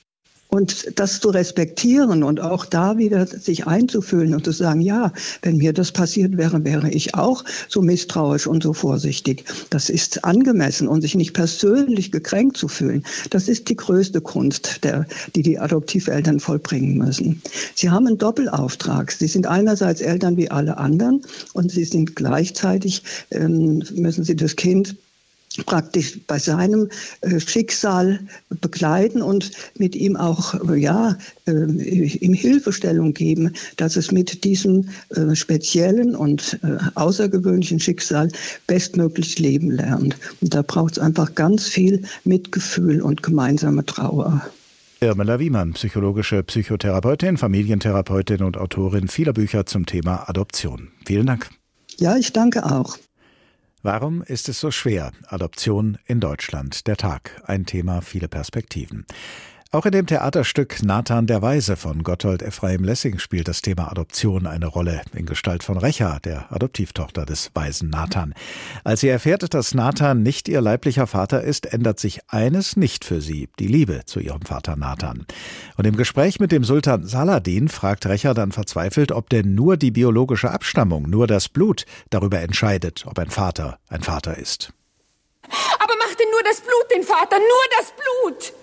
Speaker 15: Und das zu respektieren und auch da wieder sich einzufühlen und zu sagen, ja, wenn mir das passiert wäre, wäre ich auch so misstrauisch und so vorsichtig. Das ist angemessen und sich nicht persönlich gekränkt zu fühlen. Das ist die größte Kunst, der, die die Adoptiveltern vollbringen müssen. Sie haben einen Doppelauftrag. Sie sind einerseits Eltern wie alle anderen und sie sind gleichzeitig, ähm, müssen sie das Kind praktisch bei seinem äh, Schicksal begleiten und mit ihm auch äh, ja äh, ihm Hilfestellung geben, dass es mit diesem äh, speziellen und äh, außergewöhnlichen Schicksal bestmöglich leben lernt. Und da braucht es einfach ganz viel Mitgefühl und gemeinsame Trauer.
Speaker 11: Irmela Wiemann, psychologische Psychotherapeutin, Familientherapeutin und Autorin vieler Bücher zum Thema Adoption. Vielen Dank.
Speaker 15: Ja, ich danke auch.
Speaker 11: Warum ist es so schwer? Adoption in Deutschland. Der Tag. Ein Thema, viele Perspektiven. Auch in dem Theaterstück Nathan der Weise von Gotthold Ephraim Lessing spielt das Thema Adoption eine Rolle, in Gestalt von Recha, der Adoptivtochter des weisen Nathan. Als sie erfährt, dass Nathan nicht ihr leiblicher Vater ist, ändert sich eines nicht für sie, die Liebe zu ihrem Vater Nathan. Und im Gespräch mit dem Sultan Saladin fragt Recha dann verzweifelt, ob denn nur die biologische Abstammung, nur das Blut darüber entscheidet, ob ein Vater ein Vater ist.
Speaker 16: Aber macht denn nur das Blut den Vater, nur das Blut!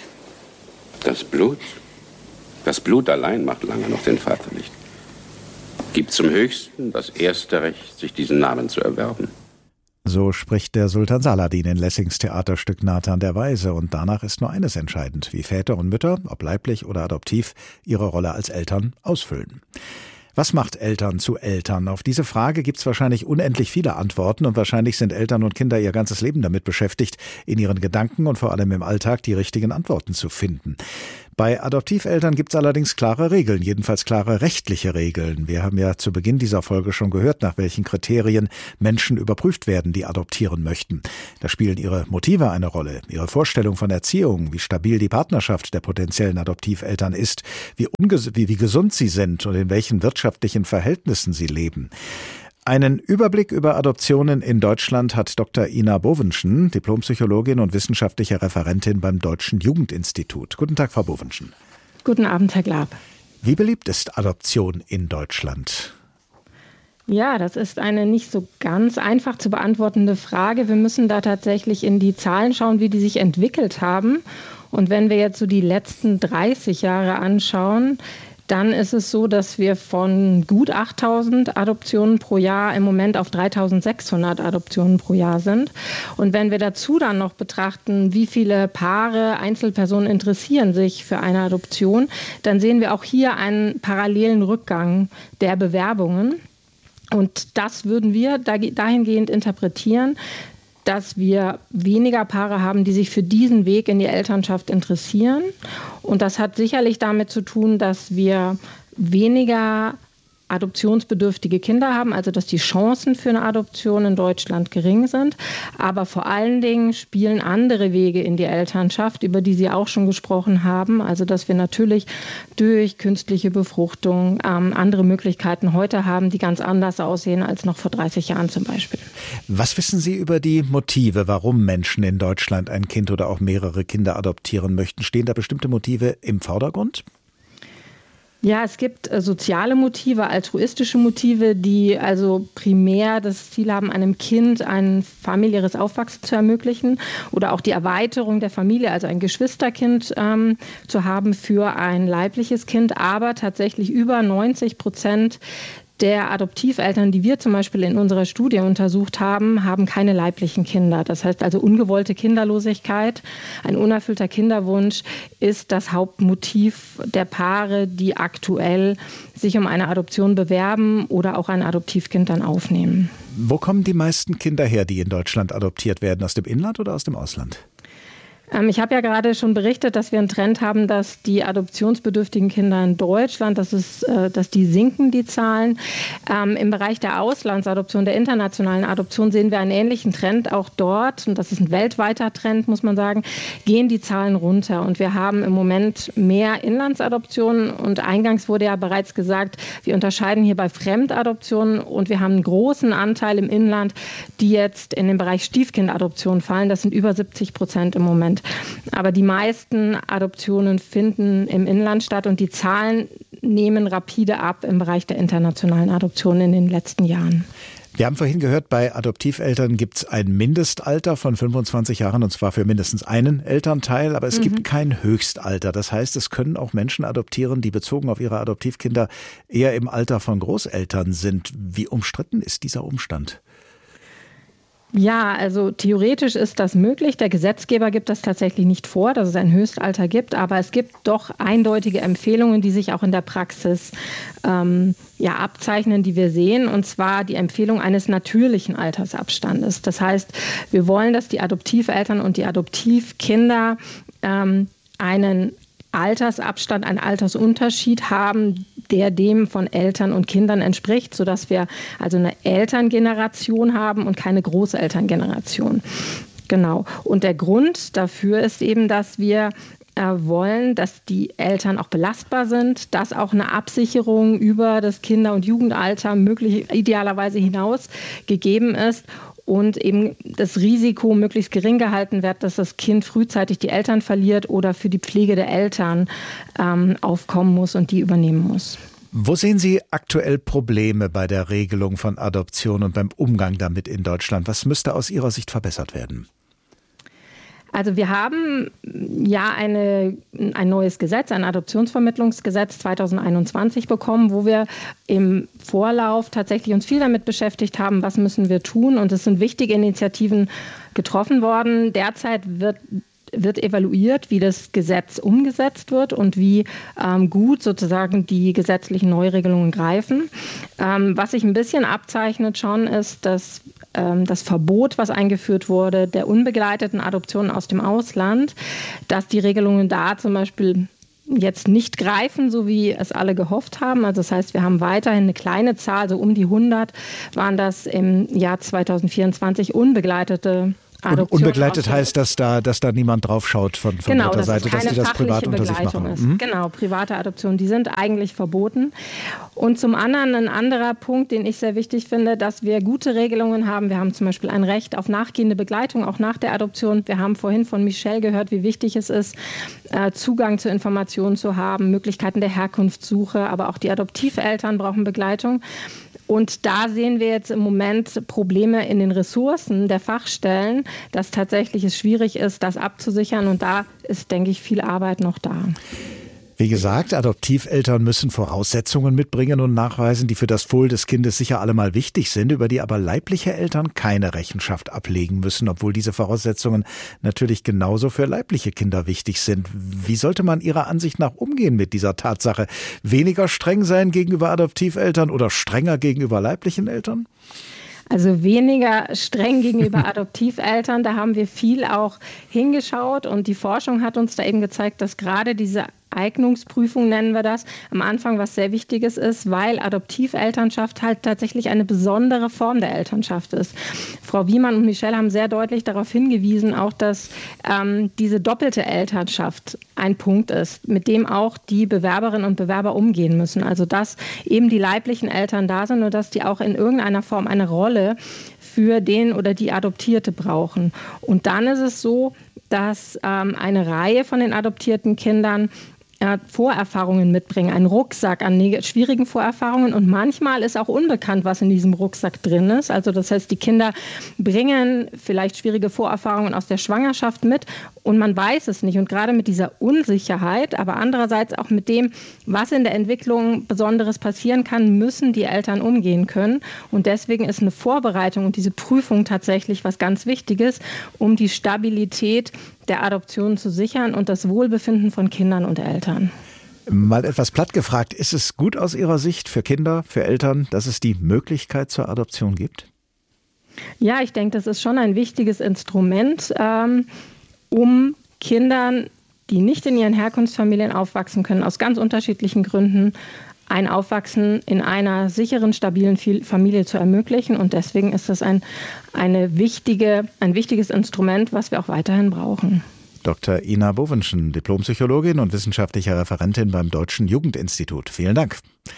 Speaker 17: Das Blut? Das Blut allein macht lange noch den Vater nicht. Gibt zum Höchsten das erste Recht, sich diesen Namen zu erwerben.
Speaker 11: So spricht der Sultan Saladin in Lessings Theaterstück Nathan der Weise. Und danach ist nur eines entscheidend, wie Väter und Mütter, ob leiblich oder adoptiv, ihre Rolle als Eltern ausfüllen. Was macht Eltern zu Eltern? Auf diese Frage gibt es wahrscheinlich unendlich viele Antworten und wahrscheinlich sind Eltern und Kinder ihr ganzes Leben damit beschäftigt, in ihren Gedanken und vor allem im Alltag die richtigen Antworten zu finden. Bei Adoptiveltern gibt es allerdings klare Regeln, jedenfalls klare rechtliche Regeln. Wir haben ja zu Beginn dieser Folge schon gehört, nach welchen Kriterien Menschen überprüft werden, die adoptieren möchten. Da spielen ihre Motive eine Rolle, ihre Vorstellung von Erziehung, wie stabil die Partnerschaft der potenziellen Adoptiveltern ist, wie, unges- wie, wie gesund sie sind und in welchen wirtschaftlichen Verhältnissen sie leben. Einen Überblick über Adoptionen in Deutschland hat Doktor Ina Bovenschen, Diplompsychologin und wissenschaftliche Referentin beim Deutschen Jugendinstitut. Guten Tag, Frau Bovenschen.
Speaker 18: Guten Abend, Herr Glab.
Speaker 11: Wie beliebt ist Adoption in Deutschland?
Speaker 18: Ja, das ist eine nicht so ganz einfach zu beantwortende Frage. Wir müssen da tatsächlich in die Zahlen schauen, wie die sich entwickelt haben. Und wenn wir jetzt so die letzten dreißig Jahre anschauen, dann ist es so, dass wir von gut achttausend Adoptionen pro Jahr im Moment auf dreitausendsechshundert Adoptionen pro Jahr sind. Und wenn wir dazu dann noch betrachten, wie viele Paare, Einzelpersonen interessieren sich für eine Adoption, dann sehen wir auch hier einen parallelen Rückgang der Bewerbungen. Und das würden wir dahingehend interpretieren, dass wir weniger Paare haben, die sich für diesen Weg in die Elternschaft interessieren. Und das hat sicherlich damit zu tun, dass wir weniger adoptionsbedürftige Kinder haben, also dass die Chancen für eine Adoption in Deutschland gering sind. Aber vor allen Dingen spielen andere Wege in die Elternschaft, über die Sie auch schon gesprochen haben. Also dass wir natürlich durch künstliche Befruchtung ähm, andere Möglichkeiten heute haben, die ganz anders aussehen als noch vor dreißig Jahren zum Beispiel.
Speaker 11: Was wissen Sie über die Motive, warum Menschen in Deutschland ein Kind oder auch mehrere Kinder adoptieren möchten? Stehen da bestimmte Motive im Vordergrund?
Speaker 18: Ja, es gibt äh, soziale Motive, altruistische Motive, die also primär das Ziel haben, einem Kind ein familiäres Aufwachsen zu ermöglichen oder auch die Erweiterung der Familie, also ein Geschwisterkind ähm, zu haben für ein leibliches Kind. Aber tatsächlich über neunzig Prozent der Adoptiveltern, die wir zum Beispiel in unserer Studie untersucht haben, haben keine leiblichen Kinder. Das heißt also ungewollte Kinderlosigkeit, ein unerfüllter Kinderwunsch ist das Hauptmotiv der Paare, die aktuell sich um eine Adoption bewerben oder auch ein Adoptivkind dann aufnehmen.
Speaker 11: Wo kommen die meisten Kinder her, die in Deutschland adoptiert werden? Aus dem Inland oder aus dem Ausland?
Speaker 18: Ich habe ja gerade schon berichtet, dass wir einen Trend haben, dass die adoptionsbedürftigen Kinder in Deutschland, dass, es, dass die sinken, die Zahlen. Ähm, Im Bereich der Auslandsadoption, der internationalen Adoption sehen wir einen ähnlichen Trend. Auch dort, und das ist ein weltweiter Trend, muss man sagen, gehen die Zahlen runter. Und wir haben im Moment mehr Inlandsadoptionen. Und eingangs wurde ja bereits gesagt, wir unterscheiden hier bei Fremdadoptionen und wir haben einen großen Anteil im Inland, die jetzt in den Bereich Stiefkindadoption fallen. Das sind über siebzig Prozent im Moment. Aber die meisten Adoptionen finden im Inland statt und die Zahlen nehmen rapide ab im Bereich der internationalen Adoption in den letzten Jahren.
Speaker 11: Wir haben vorhin gehört, bei Adoptiveltern gibt es ein Mindestalter von fünfundzwanzig Jahren und zwar für mindestens einen Elternteil, aber es mhm. gibt kein Höchstalter. Das heißt, es können auch Menschen adoptieren, die bezogen auf ihre Adoptivkinder eher im Alter von Großeltern sind. Wie umstritten ist dieser Umstand?
Speaker 18: Ja, also theoretisch ist das möglich. Der Gesetzgeber gibt das tatsächlich nicht vor, dass es ein Höchstalter gibt, aber es gibt doch eindeutige Empfehlungen, die sich auch in der Praxis ähm, ja, abzeichnen, die wir sehen, und zwar die Empfehlung eines natürlichen Altersabstandes. Das heißt, wir wollen, dass die Adoptiveltern und die Adoptivkinder ähm, einen Altersabstand, einen Altersunterschied haben, der dem von Eltern und Kindern entspricht, sodass wir also eine Elterngeneration haben und keine Großelterngeneration. Genau. Und der Grund dafür ist eben, dass wir äh, wollen, dass die Eltern auch belastbar sind, dass auch eine Absicherung über das Kinder- und Jugendalter möglich, idealerweise hinaus gegeben ist. Und eben das Risiko möglichst gering gehalten wird, dass das Kind frühzeitig die Eltern verliert oder für die Pflege der Eltern ähm, aufkommen muss und die übernehmen muss.
Speaker 11: Wo sehen Sie aktuell Probleme bei der Regelung von Adoption und beim Umgang damit in Deutschland? Was müsste aus Ihrer Sicht verbessert werden?
Speaker 18: Also wir haben ja eine, ein neues Gesetz, ein Adoptionsvermittlungsgesetz zweitausendeinundzwanzig bekommen, wo wir im Vorlauf tatsächlich uns viel damit beschäftigt haben, was müssen wir tun. Und es sind wichtige Initiativen getroffen worden. Derzeit wird wird evaluiert, wie das Gesetz umgesetzt wird und wie ähm, gut sozusagen die gesetzlichen Neuregelungen greifen. Ähm, was sich ein bisschen abzeichnet schon, ist, dass ähm, das Verbot, was eingeführt wurde, der unbegleiteten Adoptionen aus dem Ausland, dass die Regelungen da zum Beispiel jetzt nicht greifen, so wie es alle gehofft haben. Also das heißt, wir haben weiterhin eine kleine Zahl, so um die hundert waren das im Jahr zweitausendvierundzwanzig unbegleitete Adoption.
Speaker 11: Unbegleitet heißt, dass da, dass da niemand drauf schaut von, von
Speaker 18: genau,
Speaker 11: dritter Seite, dass die das privat unter sich machen.
Speaker 18: Ist. Mhm. Genau, private Adoptionen, die sind eigentlich verboten. Und zum anderen ein anderer Punkt, den ich sehr wichtig finde, dass wir gute Regelungen haben. Wir haben zum Beispiel ein Recht auf nachgehende Begleitung, auch nach der Adoption. Wir haben vorhin von Michelle gehört, wie wichtig es ist, Zugang zu Informationen zu haben, Möglichkeiten der Herkunftssuche, aber auch die Adoptiveltern brauchen Begleitung. Und da sehen wir jetzt im Moment Probleme in den Ressourcen der Fachstellen, dass tatsächlich es schwierig ist, das abzusichern. Und da ist, denke ich, viel Arbeit noch da.
Speaker 11: Wie gesagt, Adoptiveltern müssen Voraussetzungen mitbringen und nachweisen, die für das Wohl des Kindes sicher allemal wichtig sind, über die aber leibliche Eltern keine Rechenschaft ablegen müssen, obwohl diese Voraussetzungen natürlich genauso für leibliche Kinder wichtig sind. Wie sollte man Ihrer Ansicht nach umgehen mit dieser Tatsache? Weniger streng sein gegenüber Adoptiveltern oder strenger gegenüber leiblichen Eltern?
Speaker 18: Also weniger streng gegenüber Adoptiveltern, da haben wir viel auch hingeschaut und die Forschung hat uns da eben gezeigt, dass gerade diese Eignungsprüfung, nennen wir das, am Anfang was sehr Wichtiges ist, weil Adoptivelternschaft halt tatsächlich eine besondere Form der Elternschaft ist. Frau Wiemann und Michelle haben sehr deutlich darauf hingewiesen, auch dass ähm, diese doppelte Elternschaft ein Punkt ist, mit dem auch die Bewerberinnen und Bewerber umgehen müssen. Also dass eben die leiblichen Eltern da sind und dass die auch in irgendeiner Form eine Rolle für den oder die Adoptierte brauchen. Und dann ist es so, dass ähm, eine Reihe von den adoptierten Kindern äh, Vorerfahrungen mitbringen, einen Rucksack an neg- schwierigen Vorerfahrungen. Und manchmal ist auch unbekannt, was in diesem Rucksack drin ist. Also das heißt, die Kinder bringen vielleicht schwierige Vorerfahrungen aus der Schwangerschaft mit und man weiß es nicht. Und gerade mit dieser Unsicherheit, aber andererseits auch mit dem, was in der Entwicklung Besonderes passieren kann, müssen die Eltern umgehen können. Und deswegen ist eine Vorbereitung und diese Prüfung tatsächlich was ganz Wichtiges, um die Stabilität der Adoption zu sichern und das Wohlbefinden von Kindern und Eltern.
Speaker 11: Mal etwas platt gefragt, ist es gut aus Ihrer Sicht für Kinder, für Eltern, dass es die Möglichkeit zur Adoption gibt?
Speaker 18: Ja, ich denke, das ist schon ein wichtiges Instrument, ähm, um Kindern, die nicht in ihren Herkunftsfamilien aufwachsen können, aus ganz unterschiedlichen Gründen, ein Aufwachsen in einer sicheren, stabilen Familie zu ermöglichen. Und deswegen ist das ein, eine wichtige, ein wichtiges Instrument, was wir auch weiterhin brauchen.
Speaker 11: Doktor Ina Bovenschen, Diplompsychologin und wissenschaftliche Referentin beim Deutschen Jugendinstitut. Vielen Dank.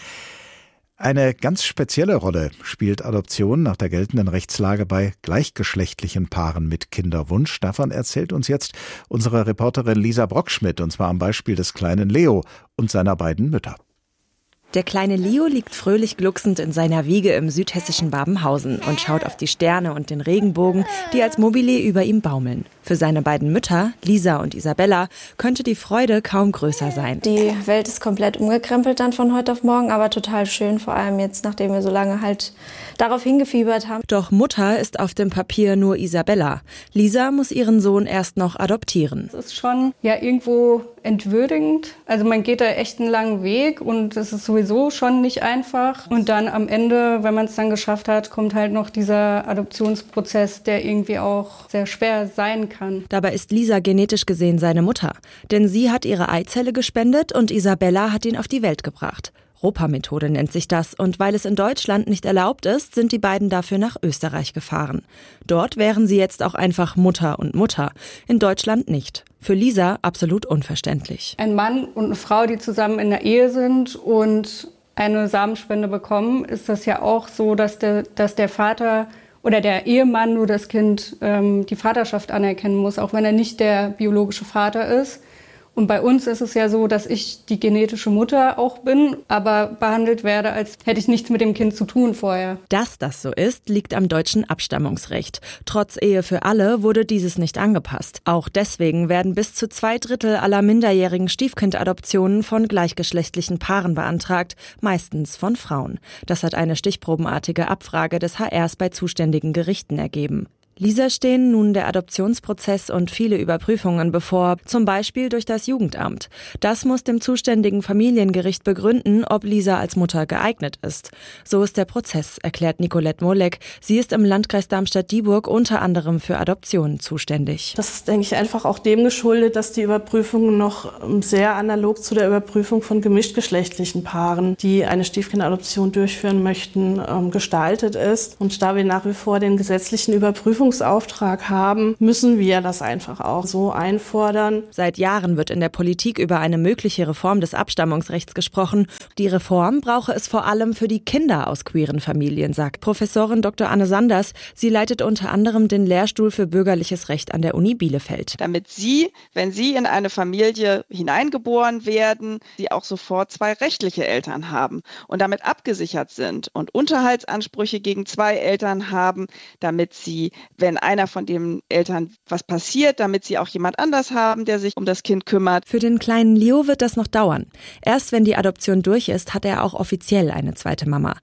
Speaker 11: Eine ganz spezielle Rolle spielt Adoption nach der geltenden Rechtslage bei gleichgeschlechtlichen Paaren mit Kinderwunsch. Davon erzählt uns jetzt unsere Reporterin Lisa Brockschmidt, und zwar am Beispiel des kleinen Leo und seiner beiden Mütter.
Speaker 8: Der kleine Leo liegt fröhlich glucksend in seiner Wiege im südhessischen Babenhausen und schaut auf die Sterne und den Regenbogen, die als Mobile über ihm baumeln. Für seine beiden Mütter, Lisa und Isabella, könnte die Freude kaum größer sein.
Speaker 19: Die Welt ist komplett umgekrempelt dann von heute auf morgen, aber total schön, vor allem jetzt, nachdem wir so lange halt darauf hingefiebert haben.
Speaker 8: Doch Mutter ist auf dem Papier nur Isabella. Lisa muss ihren Sohn erst noch adoptieren.
Speaker 7: Es ist schon ja irgendwo entwürdigend. Also man geht da echt einen langen Weg und es ist sowieso schon nicht einfach. Und dann am Ende, wenn man es dann geschafft hat, kommt halt noch dieser Adoptionsprozess, der irgendwie auch sehr schwer sein kann.
Speaker 8: Dabei ist Lisa genetisch gesehen seine Mutter. Denn sie hat ihre Eizelle gespendet und Isabella hat ihn auf die Welt gebracht. Ropa-Methode nennt sich das, und weil es in Deutschland nicht erlaubt ist, sind die beiden dafür nach Österreich gefahren. Dort wären sie jetzt auch einfach Mutter und Mutter, in Deutschland nicht. Für Lisa absolut unverständlich.
Speaker 7: Ein Mann und eine Frau, die zusammen in der Ehe sind und eine Samenspende bekommen, ist das ja auch so, dass der, dass der Vater oder der Ehemann nur das Kind ähm, die Vaterschaft anerkennen muss, auch wenn er nicht der biologische Vater ist. Und bei uns ist es ja so, dass ich die genetische Mutter auch bin, aber behandelt werde, als hätte ich nichts mit dem Kind zu tun vorher.
Speaker 8: Dass das so ist, liegt am deutschen Abstammungsrecht. Trotz Ehe für alle wurde dieses nicht angepasst. Auch deswegen werden bis zu zwei Drittel aller minderjährigen Stiefkindadoptionen von gleichgeschlechtlichen Paaren beantragt, meistens von Frauen. Das hat eine stichprobenartige Abfrage des H Rs bei zuständigen Gerichten ergeben. Lisa stehen nun der Adoptionsprozess und viele Überprüfungen bevor, zum Beispiel durch das Jugendamt. Das muss dem zuständigen Familiengericht begründen, ob Lisa als Mutter geeignet ist. So ist der Prozess, erklärt Nicolette Molek. Sie ist im Landkreis Darmstadt-Dieburg unter anderem für Adoptionen zuständig.
Speaker 20: Das ist, denke ich, einfach auch dem geschuldet, dass die Überprüfung noch sehr analog zu der Überprüfung von gemischtgeschlechtlichen Paaren, die eine Stiefkindadoption durchführen möchten, gestaltet ist. Und da wir nach wie vor den gesetzlichen Überprüfungen Auftrag haben, müssen wir das einfach auch so einfordern.
Speaker 8: Seit Jahren wird in der Politik über eine mögliche Reform des Abstammungsrechts gesprochen. Die Reform brauche es vor allem für die Kinder aus queeren Familien, sagt Professorin Doktor Anne Sanders. Sie leitet unter anderem den Lehrstuhl für bürgerliches Recht an der Uni Bielefeld.
Speaker 21: Damit sie, wenn sie in eine Familie hineingeboren werden, sie auch sofort zwei rechtliche Eltern haben und damit abgesichert sind und Unterhaltsansprüche gegen zwei Eltern haben, damit sie, wenn einer von den Eltern was passiert, damit sie auch jemand anders haben, der sich um das Kind kümmert.
Speaker 8: Für den kleinen Leo wird das noch dauern. Erst wenn die Adoption durch ist, hat er auch offiziell eine zweite Mama.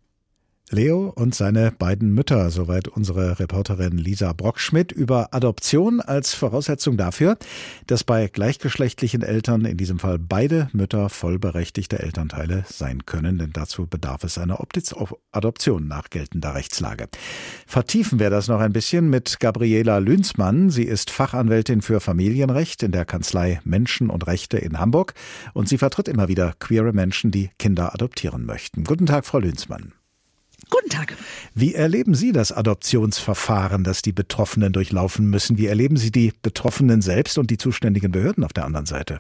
Speaker 11: Leo und seine beiden Mütter, soweit unsere Reporterin Lisa Brockschmidt über Adoption als Voraussetzung dafür, dass bei gleichgeschlechtlichen Eltern in diesem Fall beide Mütter vollberechtigte Elternteile sein können, denn dazu bedarf es einer Adoption nach geltender Rechtslage. Vertiefen wir das noch ein bisschen mit Gabriela Lünsmann. Sie ist Fachanwältin für Familienrecht in der Kanzlei Menschen und Rechte in Hamburg und sie vertritt immer wieder queere Menschen, die Kinder adoptieren möchten. Guten Tag, Frau Lünsmann.
Speaker 22: Guten Tag.
Speaker 11: Wie erleben Sie das Adoptionsverfahren, das die Betroffenen durchlaufen müssen? Wie erleben Sie die Betroffenen selbst und die zuständigen Behörden auf der anderen Seite?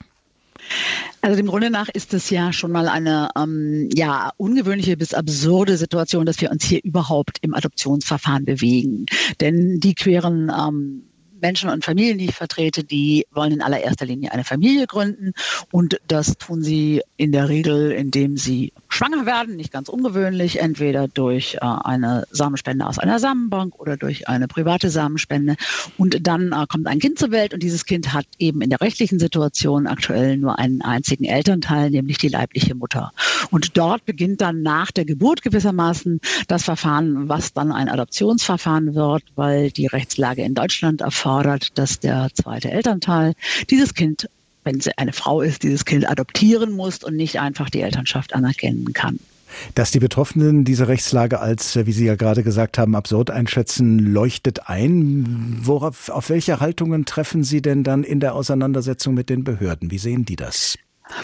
Speaker 22: Also dem Grunde nach ist es ja schon mal eine ähm, ja ungewöhnliche bis absurde Situation, dass wir uns hier überhaupt im Adoptionsverfahren bewegen. Denn die queeren ähm, Menschen und Familien, die ich vertrete, die wollen in allererster Linie eine Familie gründen. Und das tun sie in der Regel, indem sie schwanger werden, nicht ganz ungewöhnlich, entweder durch äh, eine Samenspende aus einer Samenbank oder durch eine private Samenspende. Und dann äh, kommt ein Kind zur Welt und dieses Kind hat eben in der rechtlichen Situation aktuell nur einen einzigen Elternteil, nämlich die leibliche Mutter. Und dort beginnt dann nach der Geburt gewissermaßen das Verfahren, was dann ein Adoptionsverfahren wird, weil die Rechtslage in Deutschland erfordert, dass der zweite Elternteil dieses Kind, wenn sie eine Frau ist, dieses Kind adoptieren muss und nicht einfach die Elternschaft anerkennen kann.
Speaker 11: Dass die Betroffenen diese Rechtslage als, wie Sie ja gerade gesagt haben, absurd einschätzen, leuchtet ein. Worauf, auf welche Haltungen treffen Sie denn dann in der Auseinandersetzung mit den Behörden? Wie sehen die das?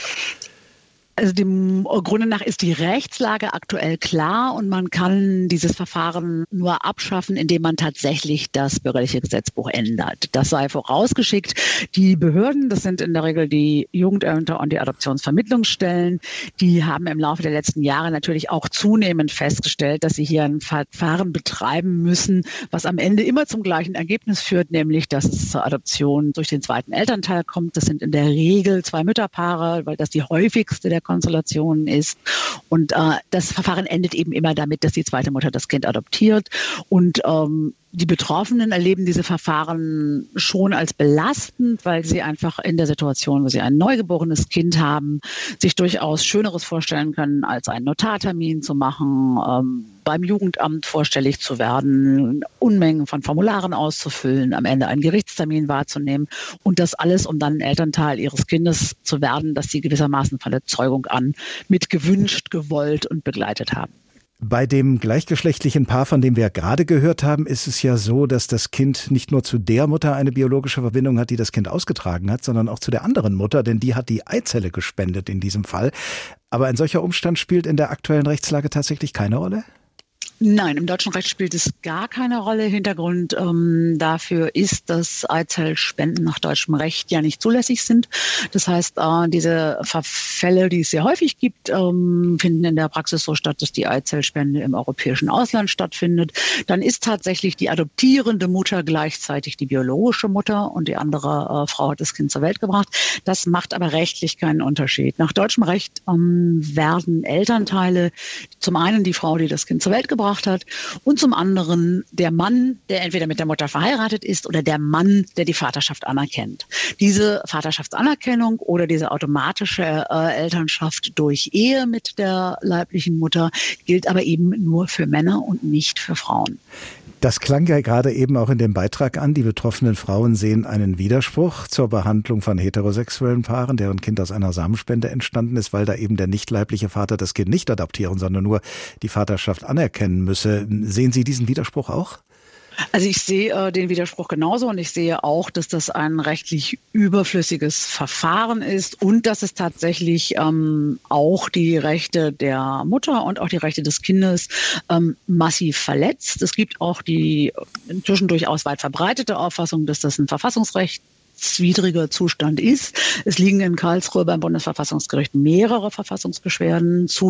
Speaker 22: Also dem Grunde nach ist die Rechtslage aktuell klar und man kann dieses Verfahren nur abschaffen, indem man tatsächlich das bürgerliche Gesetzbuch ändert. Das sei vorausgeschickt. Die Behörden, das sind in der Regel die Jugendämter und die Adoptionsvermittlungsstellen, die haben im Laufe der letzten Jahre natürlich auch zunehmend festgestellt, dass sie hier ein Verfahren betreiben müssen, was am Ende immer zum gleichen Ergebnis führt, nämlich dass es zur Adoption durch den zweiten Elternteil kommt. Das sind in der Regel zwei Mütterpaare, weil das die häufigste der Konstellationen ist. Und äh, das Verfahren endet eben immer damit, dass die zweite Mutter das Kind adoptiert. Und ähm, die Betroffenen erleben diese Verfahren schon als belastend, weil sie einfach in der Situation, wo sie ein neugeborenes Kind haben, sich durchaus Schöneres vorstellen können, als einen Notartermin zu machen, ähm, beim Jugendamt vorstellig zu werden, Unmengen von Formularen auszufüllen, am Ende einen Gerichtstermin wahrzunehmen und das alles, um dann ein Elternteil ihres Kindes zu werden, das sie gewissermaßen von der Zeugung an mit gewünscht, gewollt und begleitet haben.
Speaker 11: Bei dem gleichgeschlechtlichen Paar, von dem wir gerade gehört haben, ist es ja so, dass das Kind nicht nur zu der Mutter eine biologische Verbindung hat, die das Kind ausgetragen hat, sondern auch zu der anderen Mutter, denn die hat die Eizelle gespendet in diesem Fall. Aber ein solcher Umstand spielt in der aktuellen Rechtslage tatsächlich keine Rolle?
Speaker 22: Nein, im deutschen Recht spielt es gar keine Rolle. Hintergrund ähm, dafür ist, dass Eizellspenden nach deutschem Recht ja nicht zulässig sind. Das heißt, äh, diese Fälle, die es sehr häufig gibt, ähm, finden in der Praxis so statt, dass die Eizellspende im europäischen Ausland stattfindet. Dann ist tatsächlich die adoptierende Mutter gleichzeitig die biologische Mutter und die andere äh, Frau hat das Kind zur Welt gebracht. Das macht aber rechtlich keinen Unterschied. Nach deutschem Recht ähm, werden Elternteile, zum einen die Frau, die das Kind zur Welt gebracht hat und zum anderen der Mann, der entweder mit der Mutter verheiratet ist oder der Mann, der die Vaterschaft anerkennt. Diese Vaterschaftsanerkennung oder diese automatische äh, Elternschaft durch Ehe mit der leiblichen Mutter gilt aber eben nur für Männer und nicht für Frauen.
Speaker 11: Das klang ja gerade eben auch in dem Beitrag an. Die betroffenen Frauen sehen einen Widerspruch zur Behandlung von heterosexuellen Paaren, deren Kind aus einer Samenspende entstanden ist, weil da eben der nicht leibliche Vater das Kind nicht adoptieren, sondern nur die Vaterschaft anerkennen müsse. Sehen Sie diesen Widerspruch auch?
Speaker 22: Also ich sehe äh, den Widerspruch genauso und ich sehe auch, dass das ein rechtlich überflüssiges Verfahren ist und dass es tatsächlich ähm, auch die Rechte der Mutter und auch die Rechte des Kindes ähm, massiv verletzt. Es gibt auch die inzwischen durchaus weit verbreitete Auffassung, dass das ein verfassungsrechtswidriger Zustand ist. Es liegen in Karlsruhe beim Bundesverfassungsgericht mehrere Verfassungsbeschwerden zu